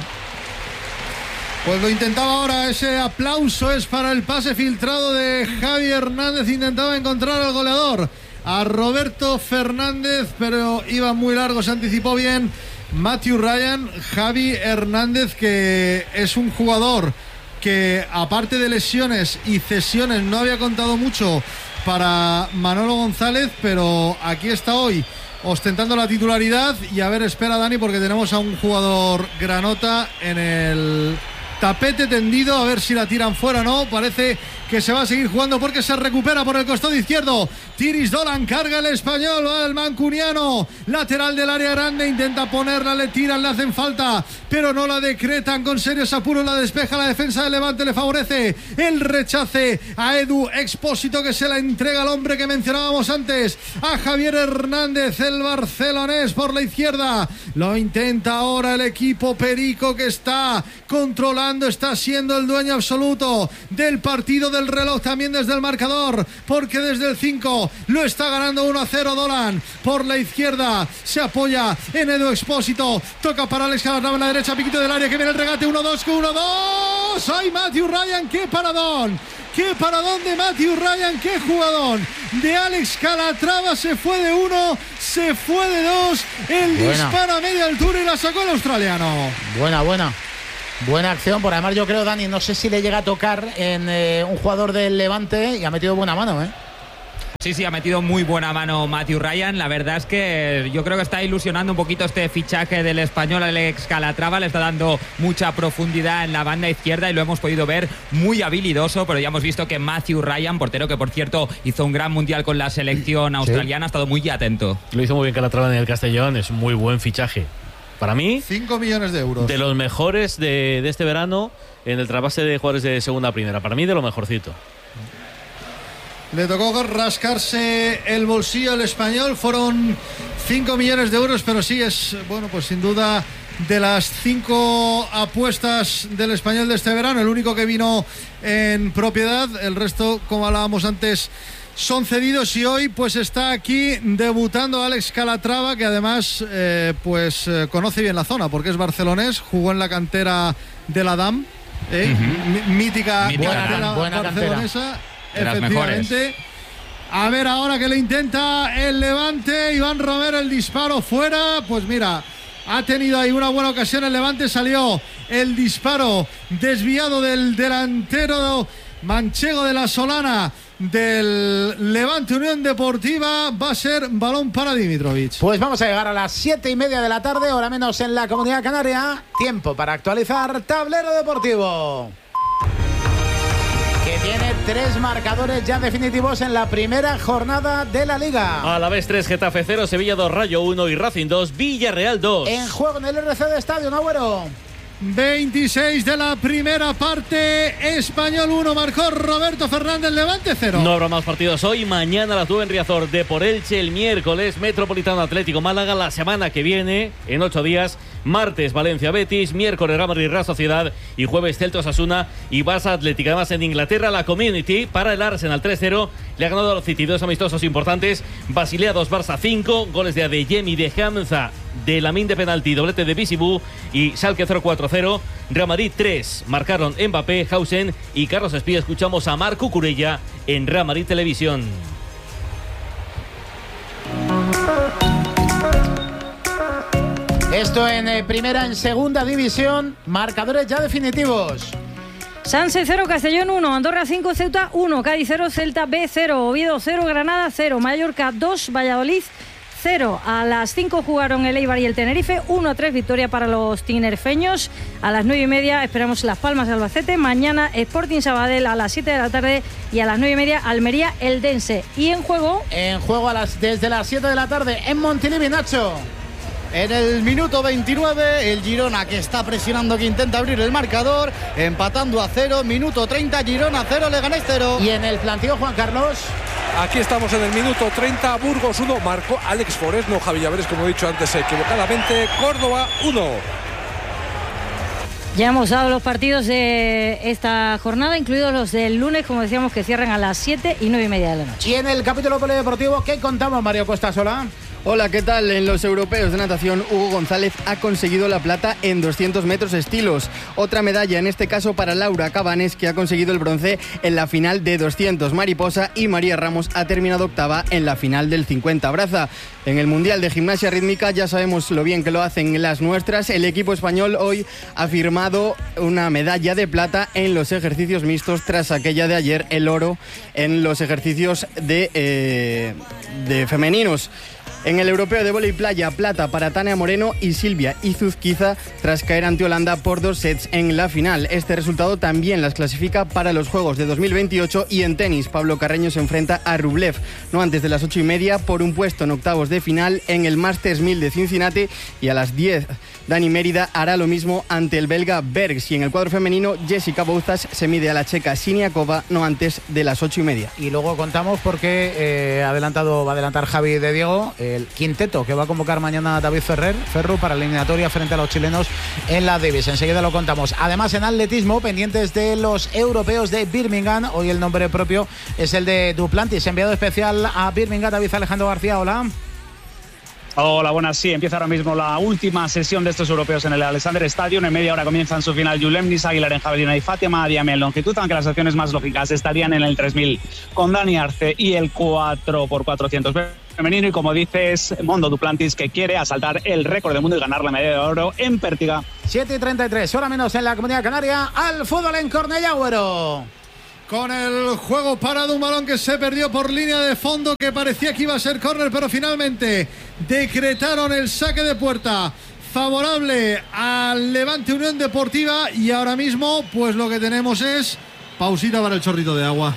Speaker 8: Pues lo intentaba ahora, ese aplauso es para el pase filtrado de Javi Hernández. Intentaba encontrar al goleador, a Roberto Fernández, pero iba muy largo, se anticipó bien Matthew Ryan. Javi Hernández, que es un jugador que aparte de lesiones y cesiones no había contado mucho para Manolo González, pero aquí está hoy ostentando la titularidad. Y a ver, espera Dani, porque tenemos a un jugador granota en el tapete tendido, a ver si la tiran fuera o no. Parece que se va a seguir jugando porque se recupera por el costado izquierdo. Tiris Dolan, carga el español, va el mancuniano, lateral del área grande, intenta ponerla, le tiran, le hacen falta, pero no la decretan con serios apuros, la despeja la defensa de Levante, le favorece el rechace a Edu Expósito, que se la entrega al hombre que mencionábamos antes, a Javier Hernández, el barcelonés por la izquierda. Lo intenta ahora el equipo perico, que está controlando, está siendo el dueño absoluto del partido, del reloj, también desde el marcador, porque desde el cinco lo está ganando uno a cero Dolan. Por la izquierda se apoya en Edu Expósito, toca para Alex Calatrava en la derecha, piquito del área, que viene el regate, uno dos, uno dos. ¡Ay, Matthew Ryan! ¡Qué paradón! ¡Qué paradón de Matthew Ryan! ¡Qué jugadón! De Alex Calatrava, se fue de uno, se fue de dos, el buena. Disparo a media altura y la sacó el australiano.
Speaker 3: Buena, buena. Buena acción, por además yo creo, Dani, no sé si le llega a tocar en eh, un jugador del Levante y ha metido buena mano, ¿eh?
Speaker 11: Sí, sí, ha metido muy buena mano Matthew Ryan. La verdad es que yo creo que está ilusionando un poquito este fichaje del español Alex Calatrava. Le está dando mucha profundidad en la banda izquierda y lo hemos podido ver muy habilidoso, pero ya hemos visto que Matthew Ryan, portero que por cierto hizo un gran mundial con la selección australiana, sí, ha estado muy atento.
Speaker 5: Lo hizo muy bien Calatrava en el Castellón, es un muy buen fichaje. Para mí,
Speaker 8: cinco millones de euros.
Speaker 5: De los mejores de, de este verano en el trasvase de jugadores de segunda a primera. Para mí, de lo mejorcito.
Speaker 8: Le tocó rascarse el bolsillo al español, fueron cinco millones de euros, pero sí es, bueno, pues sin duda de las cinco apuestas del español de este verano, el único que vino en propiedad. El resto, como hablábamos antes, son cedidos, y hoy pues está aquí debutando Alex Calatrava, que además eh, pues eh, conoce bien la zona porque es barcelonés, jugó en la cantera de la D A M, eh, uh-huh. mítica, mítica cantera buena barcelonesa. Cantera. Efectivamente. A ver ahora que le intenta el Levante. Iván Romero, el disparo fuera. Pues mira, ha tenido ahí una buena ocasión el Levante. Salió el disparo desviado del delantero manchego de la Solana del Levante Unión Deportiva. Va a ser balón para Dimitrovic.
Speaker 3: Pues vamos a llegar a las siete y media de la tarde, hora menos en la Comunidad Canaria. Tiempo para actualizar Tablero Deportivo, que tiene tres marcadores ya definitivos en la primera jornada de la Liga.
Speaker 5: Alavés tres, Getafe cero, Sevilla dos, Rayo uno y Racing dos, Villarreal dos.
Speaker 3: En juego en el R C D Estadio, Agüero.
Speaker 8: veintiséis de la primera parte, Español uno, marcó Roberto Fernández, Levante cero.
Speaker 5: No habrá más partidos hoy, mañana a las nueve en Riazor, de por Elche el miércoles, Metropolitano Atlético Málaga la semana que viene, en ocho días, martes Valencia Betis, miércoles Real Madrid Real Sociedad y jueves Celta Osasuna y Barça Atlético. Además en Inglaterra la Community para el Arsenal tres cero, le ha ganado a los City, dos amistosos importantes, Basilea dos, Barça cinco, goles de Adeyemi, de Hamza, de Lamine de penalti, doblete de Bisibú y Schalke cero cuatro cero, Real Madrid tres, marcaron Mbappé, Hausen y Carlos Espía. Escuchamos a Marco Curella en Real Madrid Televisión.
Speaker 3: Esto en eh, primera, en segunda división, marcadores ya definitivos.
Speaker 6: Sanse cero, Castellón uno, Andorra cinco, Ceuta uno, Cádiz cero, Celta B cero, Oviedo cero, Granada cero, Mallorca dos, Valladolid cero. A las cinco jugaron el Eibar y el Tenerife, uno a tres, victoria para los tinerfeños. A las nueve y media esperamos Las Palmas de Albacete, mañana Sporting Sabadell a las siete de la tarde y a las nueve y media Almería Eldense. Y en juego...
Speaker 3: En juego a las, desde las siete de la tarde en Montilivi, Nacho.
Speaker 9: En el minuto veintinueve, el Girona, que está presionando, que intenta abrir el marcador, empatando a cero, minuto treinta, Girona cero, Leganés cero.
Speaker 3: Y en el planteo, Juan Carlos.
Speaker 10: Aquí estamos en el minuto treinta, Burgos uno, marcó Alex Forés, no Javi Llaveres, como he dicho antes equivocadamente, Córdoba uno.
Speaker 6: Ya hemos dado los partidos de esta jornada, incluidos los del lunes, como decíamos, que cierran a las siete y nueve y media de la noche.
Speaker 3: Y en el capítulo polideportivo, ¿qué contamos, Mario Costa Sola?
Speaker 13: Hola, ¿qué tal? En los europeos de natación, Hugo González ha conseguido la plata en doscientos metros estilos. Otra medalla, en este caso para Laura Cabanes, que ha conseguido el bronce en la final de doscientos mariposa, y María Ramos ha terminado octava en la final del cincuenta braza. En el Mundial de Gimnasia Rítmica ya sabemos lo bien que lo hacen las nuestras. El equipo español hoy ha firmado una medalla de plata en los ejercicios mixtos tras aquella de ayer, el oro en los ejercicios de, eh, de femeninos. En el europeo de vóley playa, plata para Tania Moreno y Silvia Izuzquiza tras caer ante Holanda por dos sets en la final. Este resultado también las clasifica para los Juegos de dos mil veintiocho. Y en tenis, Pablo Carreño se enfrenta a Rublev, no antes de las ocho y media, por un puesto en octavos de final en el Masters mil de Cincinnati. Y a las diez, Dani Mérida hará lo mismo ante el belga Bergs. Y en el cuadro femenino, Jessica Bouzas se mide a la checa Siniakova, no antes de las ocho y media.
Speaker 3: Y luego contamos porque eh, adelantado, va a adelantar Javi de Diego el quinteto que va a convocar mañana David Ferrer, Ferru, para la eliminatoria frente a los chilenos en la Davis. Enseguida lo contamos. Además, en atletismo, pendientes de los europeos de Birmingham, hoy el nombre propio es el de Duplantis, enviado especial a Birmingham, David Alejandro García. Hola.
Speaker 14: Hola, buenas. Sí, empieza ahora mismo la última sesión de estos europeos en el Alexander Stadium. En media hora comienzan su final Julem Nis Aguilar en javelina y Fátima Diame en longitud, aunque las acciones más lógicas estarían en el tres mil con Dani Arce y el cuatro por cuatrocientos femenino. Y como dices, Mondo Duplantis, que quiere asaltar el récord del mundo y ganar la medalla de oro en Pértiga.
Speaker 3: siete y treinta y tres, hora menos en la Comunidad Canaria. Al fútbol en Cornellá, Agüero.
Speaker 8: Con el juego parado, un balón que se perdió por línea de fondo, que parecía que iba a ser córner, pero finalmente decretaron el saque de puerta favorable al Levante Unión Deportiva. Y ahora mismo, pues lo que tenemos es pausita para el chorrito de agua.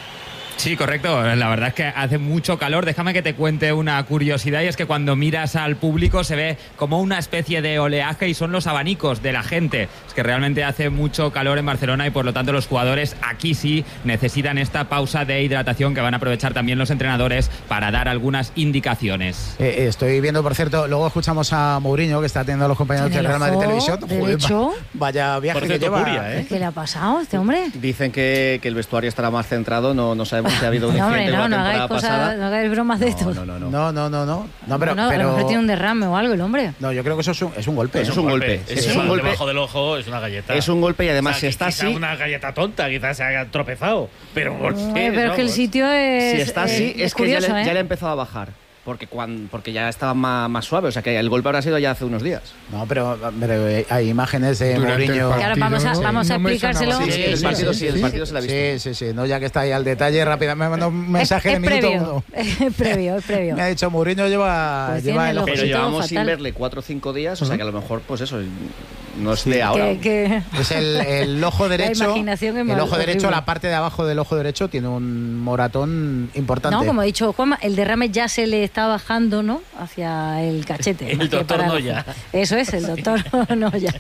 Speaker 11: Sí, correcto. La verdad es que hace mucho calor. Déjame que te cuente una curiosidad, y es que cuando miras al público se ve como una especie de oleaje y son los abanicos de la gente. Es que realmente hace mucho calor en Barcelona y por lo tanto los jugadores aquí sí necesitan esta pausa de hidratación que van a aprovechar también los entrenadores para dar algunas indicaciones.
Speaker 3: Eh, estoy viendo, por cierto, luego escuchamos a Mourinho, que está atendiendo a los compañeros del Real Madrid Televisión. Joder, vaya viaje que lleva. Curia, ¿eh?
Speaker 6: ¿Qué le ha pasado a este hombre?
Speaker 4: Dicen que, que el vestuario estará más centrado, no, no sabemos si ha habido un
Speaker 6: no,
Speaker 4: incidente
Speaker 6: hombre, no,
Speaker 4: la
Speaker 6: no
Speaker 4: temporada
Speaker 6: hagáis
Speaker 4: pasada.
Speaker 6: cosas, no hagáis bromas de esto.
Speaker 4: No, no, no.
Speaker 3: No, no, no, no. no pero,
Speaker 6: no,
Speaker 3: pero...
Speaker 6: a lo mejor tiene un derrame o algo el hombre.
Speaker 3: No, yo creo que eso es un, es un golpe.
Speaker 4: Es, es un golpe. golpe.
Speaker 5: Es,
Speaker 4: es un golpe.
Speaker 5: Debajo del ojo es una galleta.
Speaker 4: Es un golpe y además,
Speaker 5: o sea,
Speaker 4: si está
Speaker 5: quizá
Speaker 4: así.
Speaker 5: una galleta tonta, quizás se haya tropezado. Pero,
Speaker 6: Ay, pero es que el sitio es.
Speaker 4: Si está así,
Speaker 6: es,
Speaker 4: es,
Speaker 6: que
Speaker 4: curioso,
Speaker 6: ya, le,
Speaker 4: ¿eh?
Speaker 6: ya
Speaker 4: le ha empezado a bajar. Porque, cuando, porque ya estaba más, más suave, o sea que el golpe habrá sido ya hace unos días.
Speaker 3: No, pero, pero hay imágenes de Mourinho.
Speaker 6: Claro, vamos a, vamos a no explicárselo.
Speaker 4: Sí, sí, el partido sí, el partido se la ha visto.
Speaker 3: Sí, sí, sí, no, ya que está ahí al detalle, rápidamente me mandó un mensaje
Speaker 6: es,
Speaker 3: de
Speaker 6: es
Speaker 3: minuto
Speaker 6: previo,
Speaker 3: uno.
Speaker 6: Es previo, es previo.
Speaker 3: Me ha dicho Mourinho lleva,
Speaker 6: pues
Speaker 3: lleva el ojo.
Speaker 4: Pero llevamos
Speaker 6: fatal.
Speaker 4: sin verle cuatro o cinco días, uh-huh. o sea que a lo mejor, pues eso, no es
Speaker 3: sí,
Speaker 4: de ahora.
Speaker 6: Que, que...
Speaker 3: Es el, el ojo derecho.
Speaker 6: La imaginación es
Speaker 3: el ojo
Speaker 6: horrible.
Speaker 3: derecho, la parte de abajo del ojo derecho tiene un moratón importante.
Speaker 6: No, como ha dicho Juanma, el derrame ya se le está bajando, ¿no? Hacia el cachete.
Speaker 5: El doctor Noya.
Speaker 6: Eso es, el doctor Noya.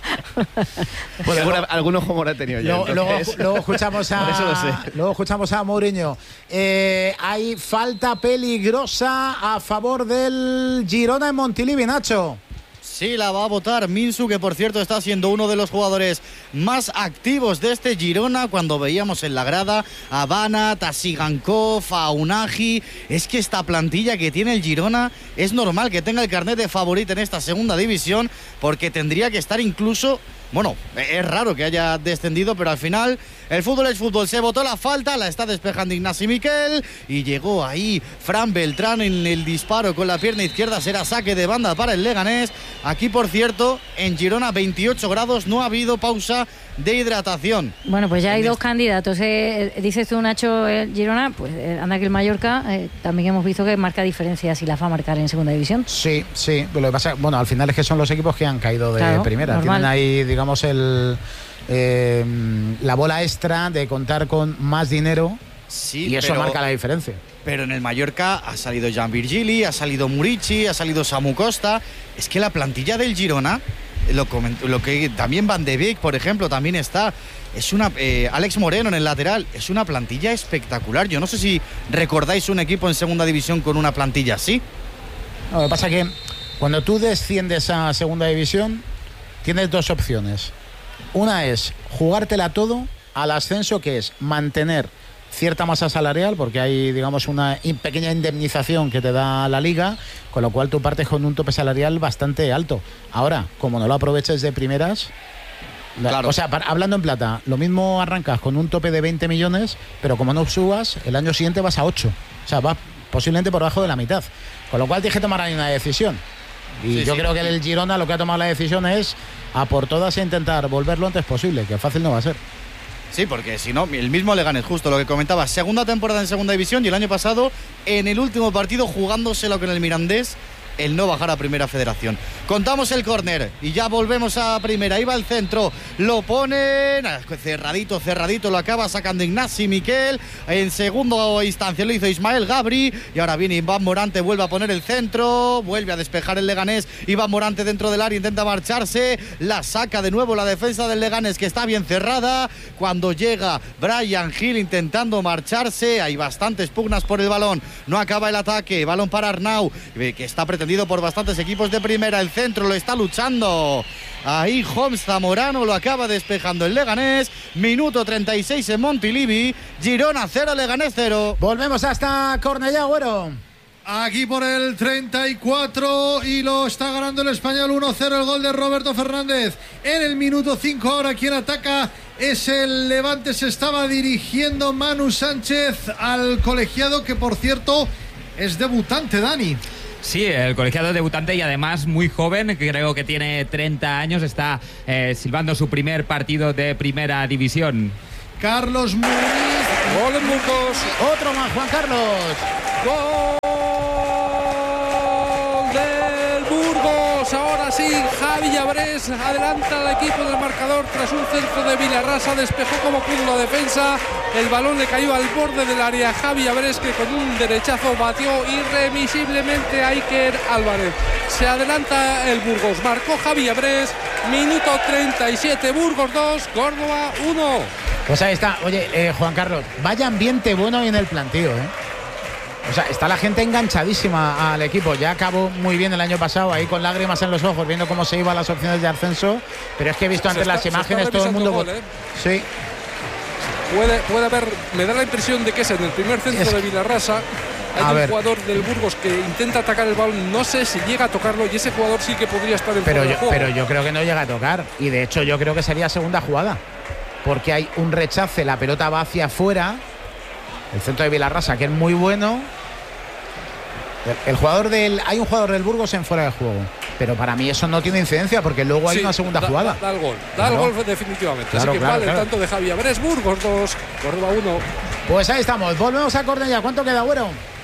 Speaker 4: Bueno, algún, algún ojo mora ha tenido ya.
Speaker 3: Luego, luego, luego escuchamos a.
Speaker 4: Por eso lo sé.
Speaker 3: Luego escuchamos a Mourinho. Eh, hay falta peligrosa a favor del Girona en Montilivi, Nacho.
Speaker 9: Sí, la va a votar Minsu, que por cierto está siendo uno de los jugadores más activos de este Girona. Cuando veíamos en la grada a Banat, a Sigankov, a Unagi, es que esta plantilla que tiene el Girona es normal que tenga el carnet de favorito en esta segunda división, porque tendría que estar incluso... Bueno, es raro que haya descendido, pero al final el fútbol es fútbol. Se votó la falta, la está despejando Ignasi Miquel y llegó ahí Fran Beltrán en el disparo con la pierna izquierda. Será saque de banda para el Leganés. Aquí, por cierto, en Girona veintiocho grados, no ha habido pausa de hidratación.
Speaker 6: Bueno, pues ya hay dos candidatos. Eh, dices tú, Nacho, el Girona, pues eh, anda que el Mallorca eh, también hemos visto que marca diferencias y las va a marcar en segunda división.
Speaker 3: Sí, sí. Lo que pasa, bueno, al final es que son los equipos que han caído de
Speaker 6: claro,
Speaker 3: primera.
Speaker 6: normal.
Speaker 3: Tienen ahí, digamos, el eh, la bola extra de contar con más dinero.
Speaker 9: Sí,
Speaker 3: y eso
Speaker 9: pero,
Speaker 3: marca la diferencia.
Speaker 9: Pero en el Mallorca ha salido Jan Virgili, ha salido Murici, ha salido Samu Costa. Es que la plantilla del Girona, lo, coment- lo que también Van de Beek, por ejemplo, también está. Es una eh, Alex Moreno en el lateral. Es una plantilla espectacular. Yo no sé si recordáis un equipo en segunda división con una plantilla así.
Speaker 3: No, lo que pasa es que cuando tú desciendes a segunda división, tienes dos opciones. Una es jugártela todo al ascenso, que es mantener cierta masa salarial, porque hay, digamos, una pequeña indemnización que te da la liga, con lo cual tú partes con un tope salarial bastante alto. Ahora, como no lo aproveches de primeras, claro. O sea, para, hablando en plata, lo mismo arrancas con un tope de veinte millones, pero como no subas, el año siguiente vas a ocho. O sea, vas posiblemente por debajo de la mitad. Con lo cual tienes que tomar ahí una decisión. Y sí, yo sí, creo que el Girona lo que ha tomado la decisión es a por todas e intentar volver lo antes posible, que fácil no va a ser.
Speaker 9: Sí, porque si no, el mismo Leganés, justo lo que comentaba, segunda temporada en segunda división y el año pasado en el último partido jugándoselo con el Mirandés el no bajar a Primera Federación. Contamos el córner y ya volvemos a Primera. Ahí va el centro, lo ponen cerradito, cerradito, lo acaba sacando Ignasi Miquel. En segunda instancia lo hizo Ismael Gabri y ahora viene Iván Morante, vuelve a poner el centro, vuelve a despejar el Leganés. Iván Morante dentro del área, intenta marcharse, la saca de nuevo la defensa del Leganés, que está bien cerrada. Cuando llega Brian Hill intentando marcharse, hay bastantes pugnas por el balón, no acaba el ataque, balón para Arnau, que está pretendido por bastantes equipos de Primera. El centro lo está luchando ahí Homs Zamorano, lo acaba despejando el Leganés. Minuto treinta y seis en Montilivi. Girona cero, Leganés cero.
Speaker 3: Volvemos hasta Cornellá, Güero.
Speaker 8: Aquí por el treinta y cuatro y lo está ganando el Español uno cero, el gol de Roberto Fernández en el minuto cinco. Ahora quien ataca es el Levante. Se estaba dirigiendo Manu Sánchez al colegiado, que por cierto es debutante, Dani.
Speaker 11: Sí, el colegiado debutante y además muy joven, creo que tiene treinta años, está eh, silbando su primer partido de Primera División.
Speaker 8: Carlos Muniz.
Speaker 10: Gol en Burgos.
Speaker 3: Otro más, Juan Carlos.
Speaker 10: Gol del Burgos. Ahora sí, Javi Llabrés adelanta al equipo del marcador tras un centro de Vilarrasa. Despejó como pudo la defensa. El balón le cayó al borde del área. Javi Llabrés, que con un derechazo batió irremisiblemente a Iker Álvarez. Se adelanta el Burgos. Marcó Javi Llabrés. Minuto treinta y siete. Burgos dos, Córdoba uno.
Speaker 3: Pues ahí está. Oye, eh, Juan Carlos, vaya ambiente bueno hoy en el plantío, ¿eh? O sea, está la gente enganchadísima al equipo. Ya acabó muy bien el año pasado, ahí con lágrimas en los ojos, viendo cómo se iban las opciones de ascenso. Pero es que he visto antes
Speaker 10: está,
Speaker 3: las imágenes, todo el mundo...
Speaker 10: Gol, ¿eh?
Speaker 3: Sí.
Speaker 10: Puede, puede haber, me da la impresión de que es en el primer centro es... de Vilarrasa. Hay a un ver. jugador del Burgos que intenta atacar el balón, no sé si llega a tocarlo, y ese jugador sí que podría estar en
Speaker 3: pero
Speaker 10: fuera
Speaker 3: yo,
Speaker 10: de juego.
Speaker 3: Pero yo creo que no llega a tocar, y de hecho yo creo que sería segunda jugada, porque hay un rechace, la pelota va hacia afuera, el centro de Vilarrasa, que es muy bueno. El, el jugador del, hay un jugador del Burgos en fuera de juego, pero para mí eso no tiene incidencia, porque luego hay sí, una segunda
Speaker 10: da,
Speaker 3: jugada.
Speaker 10: Da, da el gol, da claro. el gol definitivamente.
Speaker 3: Claro,
Speaker 10: Así que
Speaker 3: claro,
Speaker 10: vale
Speaker 3: claro.
Speaker 10: el tanto de Javi Llabrés. Burgos dos, Córdoba uno.
Speaker 3: Pues ahí estamos, volvemos a Cornellá. ¿Cuánto queda, Güero?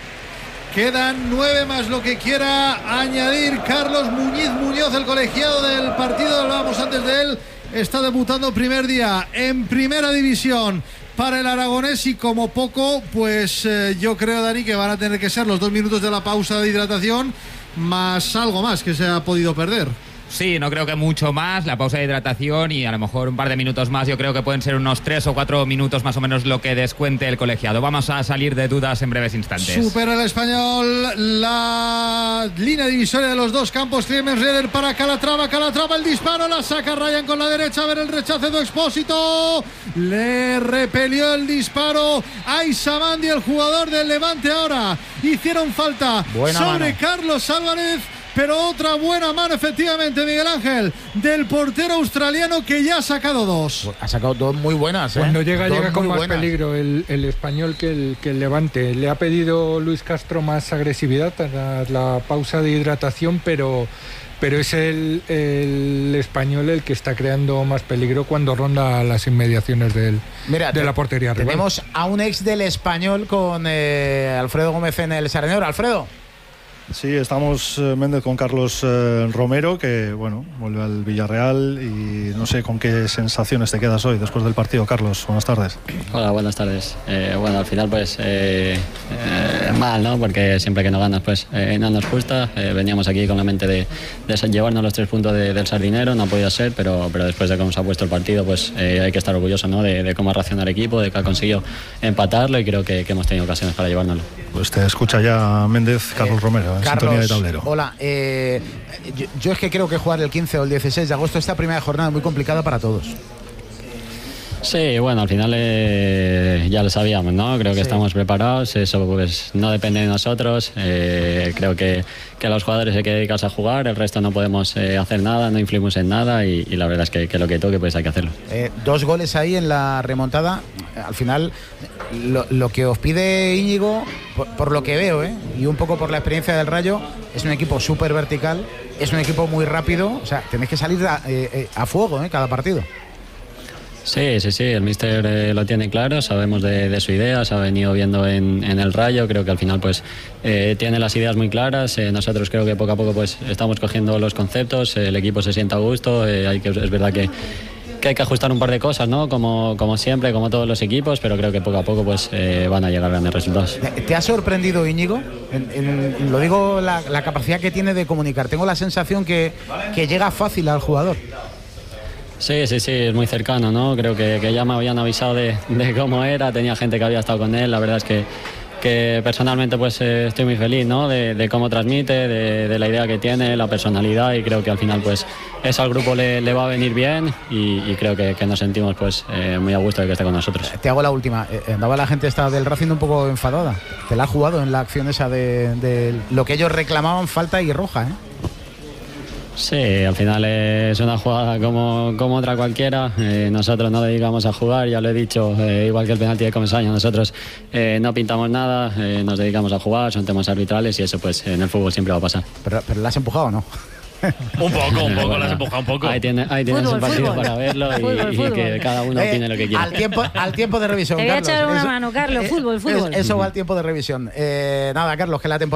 Speaker 8: Quedan nueve más lo que quiera añadir Carlos Muñiz Muñoz, el colegiado del partido. Hablábamos antes de él. Está debutando primer día en Primera División para el aragonés, y como poco, pues eh, yo creo, Dani, que van a tener que ser los dos minutos de la pausa de hidratación más algo más que se ha podido perder.
Speaker 11: Sí, no creo que mucho más, la pausa de hidratación y a lo mejor un par de minutos más. Yo creo que pueden ser unos tres o cuatro minutos más o menos lo que descuente el colegiado. Vamos a salir de dudas en breves instantes.
Speaker 8: Supera el Español la línea divisoria de los dos campos. Clemens Reder para Calatrava, Calatrava el disparo, la saca Ryan con la derecha, a ver el rechace de Expósito, le repelió el disparo a Isamandi, el jugador del Levante. Ahora hicieron falta Buena sobre mano. Carlos Álvarez, pero otra buena mano, efectivamente, Miguel Ángel, del portero australiano, que ya ha sacado dos.
Speaker 3: Ha sacado dos muy buenas, ¿eh?
Speaker 12: Cuando llega,
Speaker 3: dos
Speaker 12: llega con más
Speaker 3: buenas.
Speaker 12: peligro el, el español que el, que el Levante. Le ha pedido Luis Castro más agresividad tras la pausa de hidratación, pero, pero es el, el español el que está creando más peligro cuando ronda las inmediaciones del,
Speaker 3: Mira,
Speaker 12: de la portería rival.
Speaker 3: Tenemos a un ex del Español con eh, Alfredo Gómez en el Sardinero. Alfredo.
Speaker 15: Sí, estamos eh, Méndez con Carlos eh, Romero, que bueno, vuelve al Villarreal, y no sé con qué sensaciones te quedas hoy después del partido. Carlos, buenas tardes.
Speaker 16: Hola, buenas tardes. Eh, bueno, al final pues eh, eh, mal, ¿no? Porque siempre que no ganas pues eh, no nos gusta. Eh, veníamos aquí con la mente de, de llevarnos los tres puntos de, del Sardinero, no ha podido ser, pero, pero después de cómo se ha puesto el partido pues eh, hay que estar orgulloso, ¿no? de, de cómo ha reaccionado el equipo, de que ha conseguido empatarlo, y creo que, que hemos tenido ocasiones para llevárnoslo.
Speaker 15: Pues te escucha ya Méndez, Carlos eh, Romero.
Speaker 3: Carlos,
Speaker 15: de tablero.
Speaker 3: Hola, eh, yo, yo es que creo que jugar el quince o el dieciséis de agosto, esta primera jornada, es muy complicada para todos.
Speaker 16: Sí, bueno, al final eh, ya lo sabíamos, ¿no? Creo que sí. Estamos preparados, eso pues no depende de nosotros. Eh, creo que, que los jugadores hay que dedicarse a jugar, el resto no podemos eh, hacer nada, no influimos en nada, y, y la verdad es que, que lo que toque pues hay que hacerlo.
Speaker 3: Eh, dos goles ahí en la remontada. Al final, lo, lo que os pide Íñigo, por, por lo que veo, ¿eh? y un poco por la experiencia del Rayo, es un equipo súper vertical, es un equipo muy rápido, o sea, tenéis que salir a, eh, a fuego, ¿eh? cada partido.
Speaker 16: Sí, sí, sí, el míster eh, lo tiene claro, sabemos de, de su idea, se ha venido viendo en, en el Rayo, creo que al final pues eh, tiene las ideas muy claras, eh, nosotros creo que poco a poco pues estamos cogiendo los conceptos, eh, el equipo se siente a gusto, eh, hay que, es verdad que, que hay que ajustar un par de cosas, ¿no? Como, como siempre, como todos los equipos, pero creo que poco a poco pues eh, van a llegar grandes resultados.
Speaker 3: ¿Te ha sorprendido, Íñigo? En, en, lo digo, la, la capacidad que tiene de comunicar. Tengo la sensación que, que llega fácil al jugador.
Speaker 16: Sí, sí, sí, es muy cercano, ¿no? Creo que, que ya me habían avisado de, de cómo era, tenía gente que había estado con él, la verdad es que, que personalmente pues eh, estoy muy feliz, ¿no? De, de cómo transmite, de, de la idea que tiene, la personalidad, y creo que al final pues eso al grupo le, le va a venir bien y, y creo que, que nos sentimos pues eh, muy a gusto de que esté con nosotros.
Speaker 3: Te hago la última, andaba la gente esta del Racing un poco enfadada, te la ha jugado en la acción esa de, de lo que ellos reclamaban, falta y roja, ¿eh?
Speaker 16: Sí, al final es una jugada como, como otra cualquiera. Eh, nosotros no dedicamos a jugar, ya lo he dicho, eh, igual que el penalti de Comesaña, nosotros eh, no pintamos nada, eh, nos dedicamos a jugar, son temas arbitrales y eso pues en el fútbol siempre va a pasar.
Speaker 3: ¿Pero, pero la has empujado o no?
Speaker 5: Un poco, un poco, la has empujado un poco.
Speaker 16: Ahí, tiene, ahí tienes el partido fútbol. Para verlo y, fútbol, y fútbol. Que cada uno
Speaker 3: eh,
Speaker 16: opine lo que quiera.
Speaker 3: Al tiempo, al tiempo de revisión,
Speaker 6: Te voy a
Speaker 3: Carlos.
Speaker 6: echar una
Speaker 3: eso,
Speaker 6: mano, Carlos, fútbol, fútbol.
Speaker 3: Eso va al tiempo de revisión. Eh, nada, Carlos, que la temporada